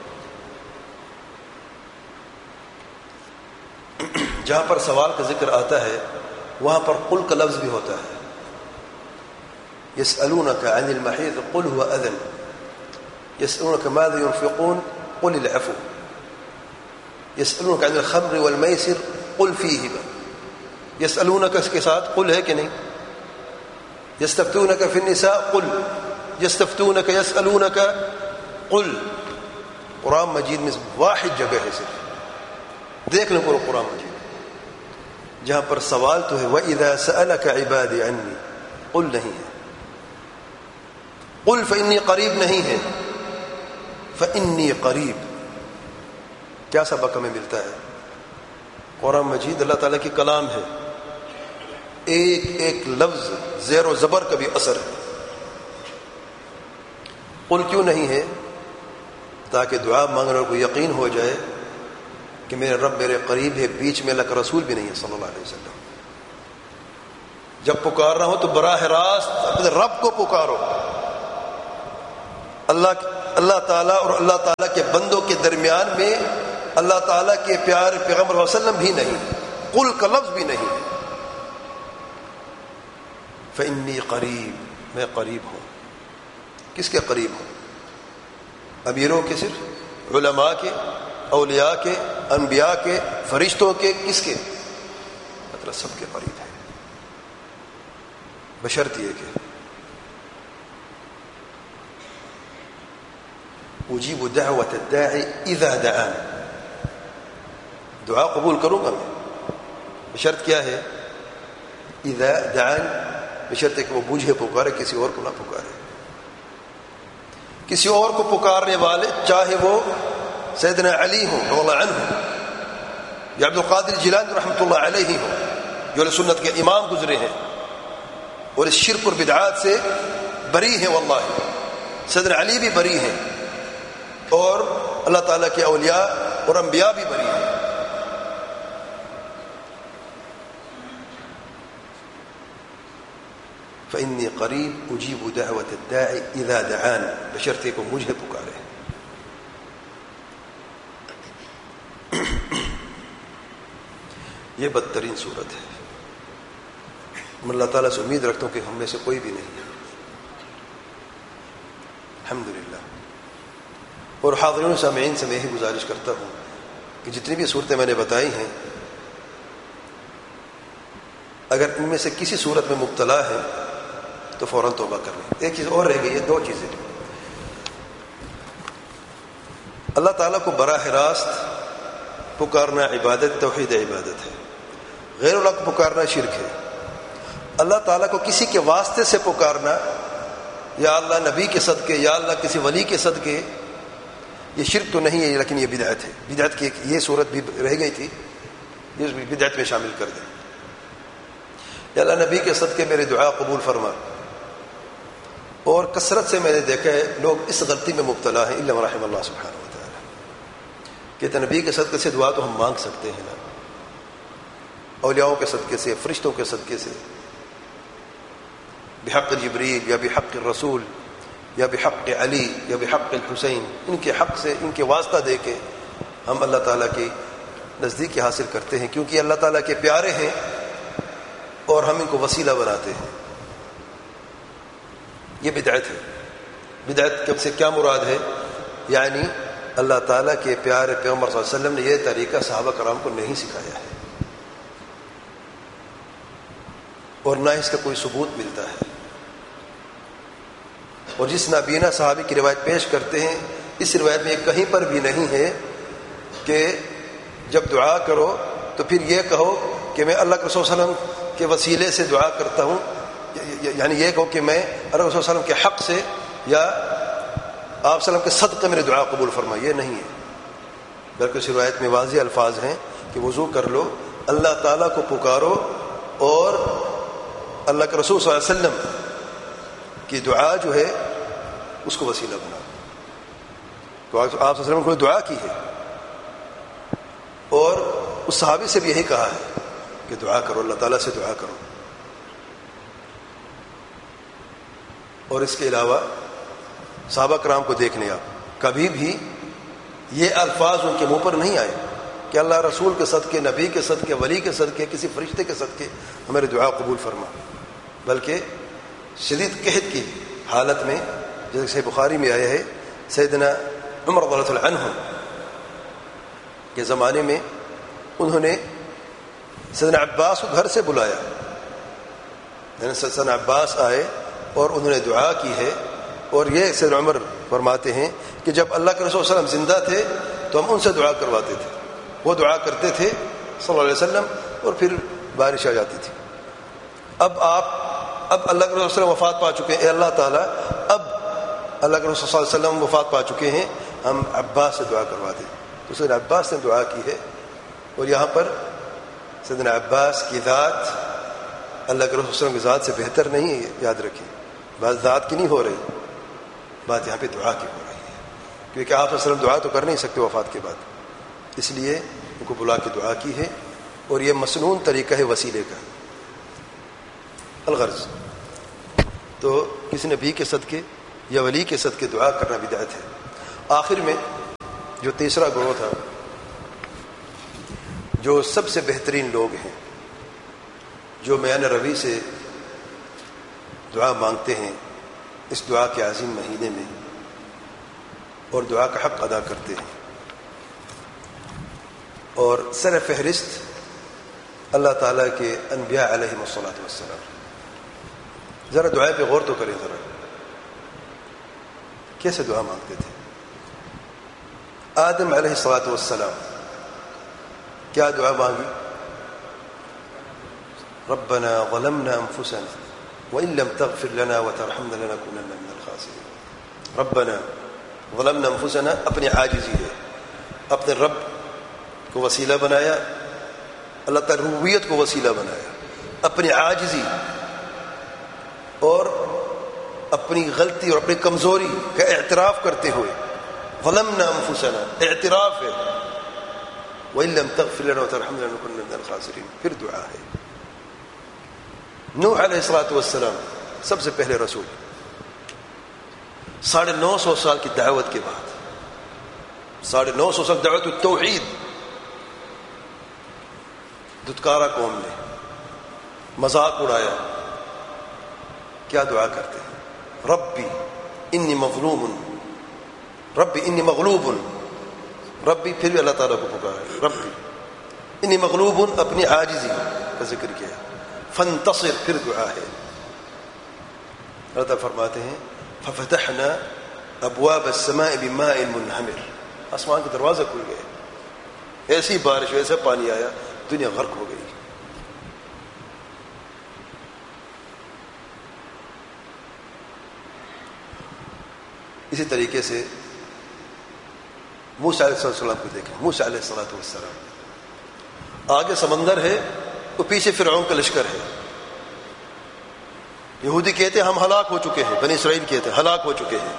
جہاں پر سوال کا ذکر آتا ہے وہاں پر قل کا لفظ بھی ہوتا ہے. يسألونك عن المحيض قل هو أذن، يسألونك ماذا ينفقون قل العفو، يسألونك عن الخمر والميسر قل فيهما. يسألونك اس کے ساتھ قل ہے کہ نہیں؟ يستفتونك في النساء قل، يستفتونك يسألونك قل. قرآن مجید میں واحد جگہ ہے صرف، دیکھ لیں پورا قرآن مجید جہاں پر سوال تو ہے وَإِذَا سَأَلَكَ عِبَادِي عَنِّي، قل نہیں ہے، قل فإنی قریب نہیں ہے، فإنی قریب. کیا سبق ہمیں ملتا ہے؟ قرآن مجید اللہ تعالیٰ کی کلام ہے، ایک ایک لفظ زیر و زبر کا بھی اثر ہے. قل کیوں نہیں ہے؟ تاکہ دعا مانگنے کو یقین ہو جائے کہ میرے رب میرے قریب ہے، بیچ میں اللہ کا رسول بھی نہیں ہے صلی اللہ علیہ وسلم. جب پکار رہا ہو تو براہ راست اپنے رب کو پکارو. اللہ تعالیٰ اور اللہ تعالیٰ کے بندوں کے درمیان میں اللہ تعالیٰ کے پیارے پیغمبر صلی اللہ علیہ وسلم بھی نہیں. قل کا لفظ بھی نہیں ہے. فإنی قریب، میں قریب ہوں. کس کے قریب ہوں؟ امیروں کے؟ صرف علماء کے، اولیاء کے، انبیاء کے، فرشتوں کے؟ کس کے؟ مطلب سب کے قریب ہے، بشرط یہ کہ اجیب دعوت الداعی اذا دعان، دعا قبول کروں گا میں. بشرط کیا ہے؟ اذا دعان، بشرط ہے کہ وہ مجھے پکارے، کسی اور کو نہ پکارے. کسی اور کو پکارنے والے چاہے وہ سیدنا علی ہوں رضی اللہ عنہ یا عبد القادر جیلانی رحمۃ اللہ علیہ ہوں، جو سنت کے امام گزرے ہیں اور اس شرک اور بدعات سے بری ہیں. واللہ سیدنا علی بھی بری ہیں اور اللہ تعالیٰ کے اولیاء اور انبیاء بھی بری ہیں. فإنی قریب اجیب دعوت الداعی اذا دعان، بشرطے کو مجھے پکارے. یہ بدترین صورت ہے. میں اللہ تعالیٰ سے امید رکھتا ہوں کہ ہم میں سے کوئی بھی نہیں ہے، الحمدللہ. اور حاضرین و سامعین سے میں یہی گزارش کرتا ہوں کہ جتنی بھی صورتیں میں نے بتائی ہیں، اگر ان میں سے کسی صورت میں مبتلا ہے تو فوراً توبہ کر لیں. ایک چیز اور رہ گئی ہے، دو چیزیں. اللہ تعالیٰ کو براہ راست پکارنا عبادت، توحید عبادت ہے. غیر اللہ کو پکارنا شرک ہے. اللہ تعالیٰ کو کسی کے واسطے سے پکارنا، یا اللہ نبی کے صدقے، یا اللہ کسی ولی کے صدقے، یہ شرک تو نہیں ہے لیکن یہ بدعت ہے. بدعت کی یہ صورت بھی رہ گئی تھی، یہ بدعت میں شامل کر دیں. یا اللہ نبی کے صدقے میرے دعا قبول فرما. اور کثرت سے میں نے دیکھا ہے لوگ اس غلطی میں مبتلا ہیں، الا رحم اللہ سبحانہ و تعالی، کہ نبی کے صدقے سے دعا تو ہم مانگ سکتے ہیں نا، اولیاءوں کے صدقے سے، فرشتوں کے صدقے سے، بحق جبریل یا بحق الرسول یا بحق علی یا بحق الحسین، ان کے حق سے، ان کے واسطہ دے کے ہم اللہ تعالیٰ کی نزدیکی حاصل کرتے ہیں، کیونکہ اللہ تعالیٰ کے پیارے ہیں اور ہم ان کو وسیلہ بناتے ہیں. یہ بدعت ہے. بدعت سے کیا مراد ہے؟ یعنی اللہ تعالیٰ کے پیارے پیغمبر صلی اللہ علیہ وسلم نے یہ طریقہ صحابہ کرام کو نہیں سکھایا ہے اور نہ اس کا کوئی ثبوت ملتا ہے. اور جس نابینا صحابی کی روایت پیش کرتے ہیں، اس روایت میں یہ کہیں پر بھی نہیں ہے کہ جب دعا کرو تو پھر یہ کہو کہ میں اللہ کے رسول صلی اللہ علیہ وسلم کے وسیلے سے دعا کرتا ہوں، یعنی یہ کہو کہ میں اللہ کے رسول صلی اللہ علیہ وسلم کے حق سے یا آپ صلی اللہ علیہ وسلم کے صدقے میرے دعا قبول فرما. یہ نہیں ہے، بلکہ اس روایت میں واضح الفاظ ہیں کہ وضو کر لو، اللہ تعالیٰ کو پکارو اور اللہ کے رسول صلی اللہ علیہ وسلم کی دعا جو ہے اس کو وسیلہ بناؤ. تو آپ صلی اللہ علیہ وسلم کو دعا کی ہے اور اس صحابی سے بھی یہی کہا ہے کہ دعا کرو، اللہ تعالیٰ سے دعا کرو. اور اس کے علاوہ صحابہ کرام کو دیکھ لیں آپ، کبھی بھی یہ الفاظ ان کے منہ پر نہیں آئے کہ اللہ رسول کے صدقے، نبی کے صدقے، ولی کے صدقے، کسی فرشتے کے صدقے ہمارے دعا قبول فرما. بلکہ شدید قحط کی حالت میں، جیسے صحیح بخاری میں آیا ہے، سیدنا عمر رضی اللہ عنہ کے زمانے میں انہوں نے سیدنا عباس کو گھر سے بلایا. سیدنا عباس آئے اور انہوں نے دعا کی ہے. اور یہ سیدنا عمر فرماتے ہیں کہ جب اللہ کے رسول صلی اللہ علیہ وسلم زندہ تھے تو ہم ان سے دعا کرواتے تھے، وہ دعا کرتے تھے صلی اللہ علیہ وسلم اور پھر بارش آ جاتی تھی. اب اللہ کے رسول صلی اللہ علیہ وسلم وفات پا چکے ہیں، اے اللہ تعالیٰ اب اللہ کے رسول صلی اللہ علیہ وسلم وفات پا چکے ہیں، ہم عباس سے دعا کرواتے ہیں. تو سیدنا عباس نے دعا کی ہے. اور یہاں پر سیدنا عباس کی ذات اللہ کے رسول صلی اللہ علیہ وسلم کی ذات سے بہتر نہیں ہے، یاد رکھیں. بات ذات کی نہیں ہو رہی، بات یہاں پہ دعا کی ہو رہی ہے، کیونکہ آپ صلی اللہ علیہ وسلم دعا تو کر نہیں سکتے وفات کے بعد، اس لیے ان کو بلا کے دعا کی ہے. اور یہ مسنون طریقہ ہے وسیلے کا. الغرض تو کسی نبی کے صدقے یا ولی کے صدقے دعا کرنا بدعت ہے. آخر میں جو تیسرا گروہ تھا جو سب سے بہترین لوگ ہیں، جو میان روی سے دعا مانگتے ہیں اس دعا کے عظیم مہینے میں اور دعا کا حق ادا کرتے ہیں، اور سر فہرست اللہ تعالیٰ کے انبیاء علیہم الصلوۃ والسلام. ذرا دعا پہ غور تو کریں، ذرا کیسے دعا مانگتے تھے. آدم علیہ الصلوۃ والسلام کیا دعا مانگی؟ ربنا ظلمنا انفسنا وان لم تغفر لنا وترحمنا لنكونن من الخاسرین. ربنا ظلمنا انفسنا اپنی عاجزی ہے، اپنے رب کو وسیلہ بنایا، اللہ تعالی ربوبیت کو وسیلہ بنایا، اپنی عاجزی اور اپنی غلطی اور اپنی کمزوری کا اعتراف کرتے ہوئے. ظلمنا انفسنا اعتراف ہے، وان لم تغفر لنا وترحمنا لنكونن من الخاسرین. پھر دعا ہے. نوح علیہ الصلوۃ والسلام سب سے پہلے رسول، 950 سال کی دعوت کے بعد، 950 سال دعوت التوحید، دھتکارا قوم نے، مذاق اڑایا. کیا دعا کرتے ہیں؟ ربی انی مغلوب، ربی انی مغلوب. ربی پھر بھی اللہ تعالیٰ کو پکارا، ربی انی مغلوب، اپنی عاجزی کا ذکر کیا. فانتصر، پھر دعا ہے. اللہ تعالیٰ فرماتے ہیں ففتحنا ابواب السماء بماء منہمر. آسمان کے دروازے کھل گئے، ایسی بارش، ایسا پانی آیا، دنیا غرق ہو گئی. اسی طریقے سے موسیٰ علیہ السلام کو دیکھیں. موسیٰ علیہ السلام، آگے سمندر ہے، وہ پیچھے فرعون کا لشکر ہے. یہودی کہتے ہیں ہم ہلاک ہو چکے ہیں، بنی اسرائیل کہتے ہیں ہلاک ہو چکے ہیں.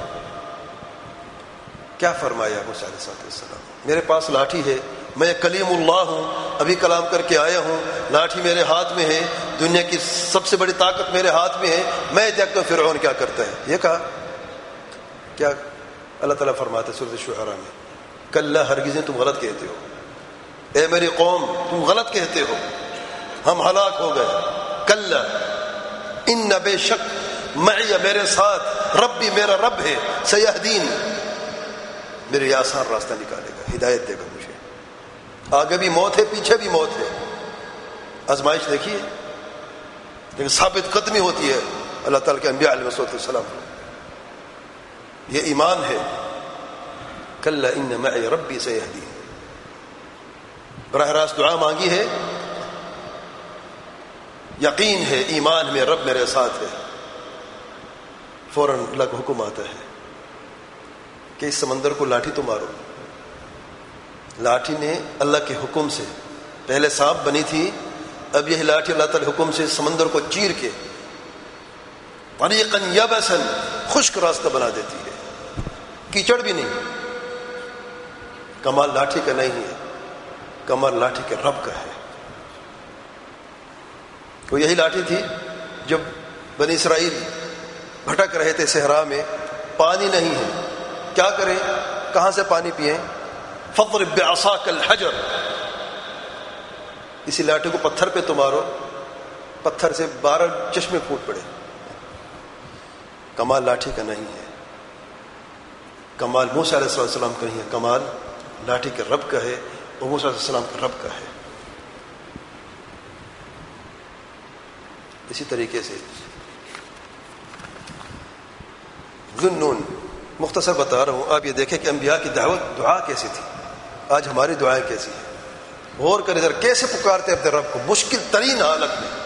کیا فرمایا موسیٰ علیہ السلام؟ میرے پاس لاٹھی ہے، میں کلیم اللہ ہوں، ابھی کلام کر کے آیا ہوں، لاٹھی میرے ہاتھ میں ہے، دنیا کی سب سے بڑی طاقت میرے ہاتھ میں ہے، میں دیکھتا ہوں فرعون کیا کرتا ہے. یہ کہا. کیا اللہ تعالیٰ فرماتا ہے سورۃ الشعراء میں، کلا ہرگز تم غلط کہتے ہو، اے میری قوم تم غلط کہتے ہو، ہم ہلاک ہو گئے. کلا ان بے شک معی، میرے ساتھ، ربی میرا رب ہے، سیہدین، میرے یہ آسان راستہ نکالے گا، ہدایت دے گا مجھے. آگے بھی موت ہے، پیچھے بھی موت ہے. آزمائش دیکھیے، لیکن ثابت قدمی ہوتی ہے اللہ تعالیٰ کے انبیاء علیہ السلام. یہ ایمان ہے. کلا ان معی ربی سیہدین. براہ راست دعا مانگی ہے، یقین ہے، ایمان میں رب میرے ساتھ ہے. فوراً اللہ کا حکم آتا ہے کہ اس سمندر کو لاٹھی تو مارو. لاٹھی نے اللہ کے حکم سے، پہلے سانپ بنی تھی، اب یہ لاٹھی اللہ تعالی حکم سے سمندر کو چیر کے طریقاً یبساً، خشک راستہ بنا دیتی ہے، کیچڑ بھی نہیں. کمال لاٹھی کا نہیں ہے، کمال لاٹھی کے رب کا ہے. وہ یہی لاٹھی تھی جب بنی اسرائیل بھٹک رہے تھے صحرا میں، پانی نہیں ہے، کیا کریں، کہاں سے پانی پئیں؟ فاضرب بعصاک الحجر، اسی لاٹھی کو پتھر پہ تو مارو، پتھر سے 12 چشمے پھوٹ پڑے. کمال لاٹھی کا نہیں ہے، کمال موسیٰ علیہ السلام کا نہیں ہے، کمال لاٹھی کے رب کا ہے، اور موسیٰ علیہ السلام کے رب کا ہے. اسی طریقے سے ذُنُّن، مختصر بتا رہا ہوں، آپ یہ دیکھیں کہ انبیاء کی دعوت، دعا کیسی تھی. آج ہماری دعائیں کیسی ہیں؟ غور کریں ذرا، کیسے پکارتے اپنے رب کو مشکل ترین حالت میں.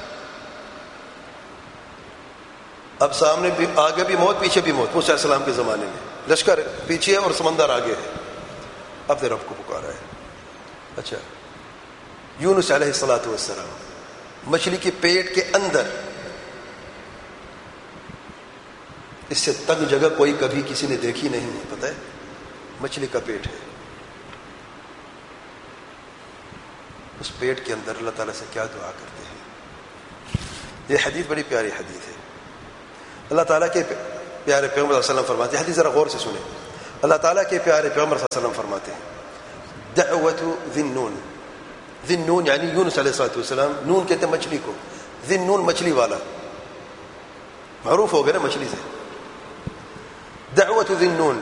اب سامنے بھی، آگے بھی موت، پیچھے بھی موت. موسیٰ علیہ السلام کے زمانے میں لشکر پیچھے اور سمندر آگے ہے، اپنے رب کو پکارا ہے. اچھا، یونس علیہ السلام مچھلی کے پیٹ کے اندر، اس سے تنگ جگہ کوئی کبھی کسی نے دیکھی نہیں ہے، پتہ ہے، مچھلی کا پیٹ ہے. اس پیٹ کے اندر اللہ تعالیٰ سے کیا دعا کرتے ہیں. یہ حدیث بڑی پیاری حدیث ہے. اللہ تعالیٰ کے پیارے پیغمبر صلی اللہ علیہ وسلم فرماتے ہیں، حدیث ذرا غور سے سنیں. اللہ تعالیٰ کے پیارے پیغمبر صلی اللہ علیہ وسلم فرماتے ہیں، دعوت ذی النون، ذی النون یعنی یونس علیہ الصلوۃ والسلام، نون کہتے ہیں مچھلی کو، ذی النون مچھلی والا، معروف ہو گیا نا مچھلی سے. دعوت ذی النون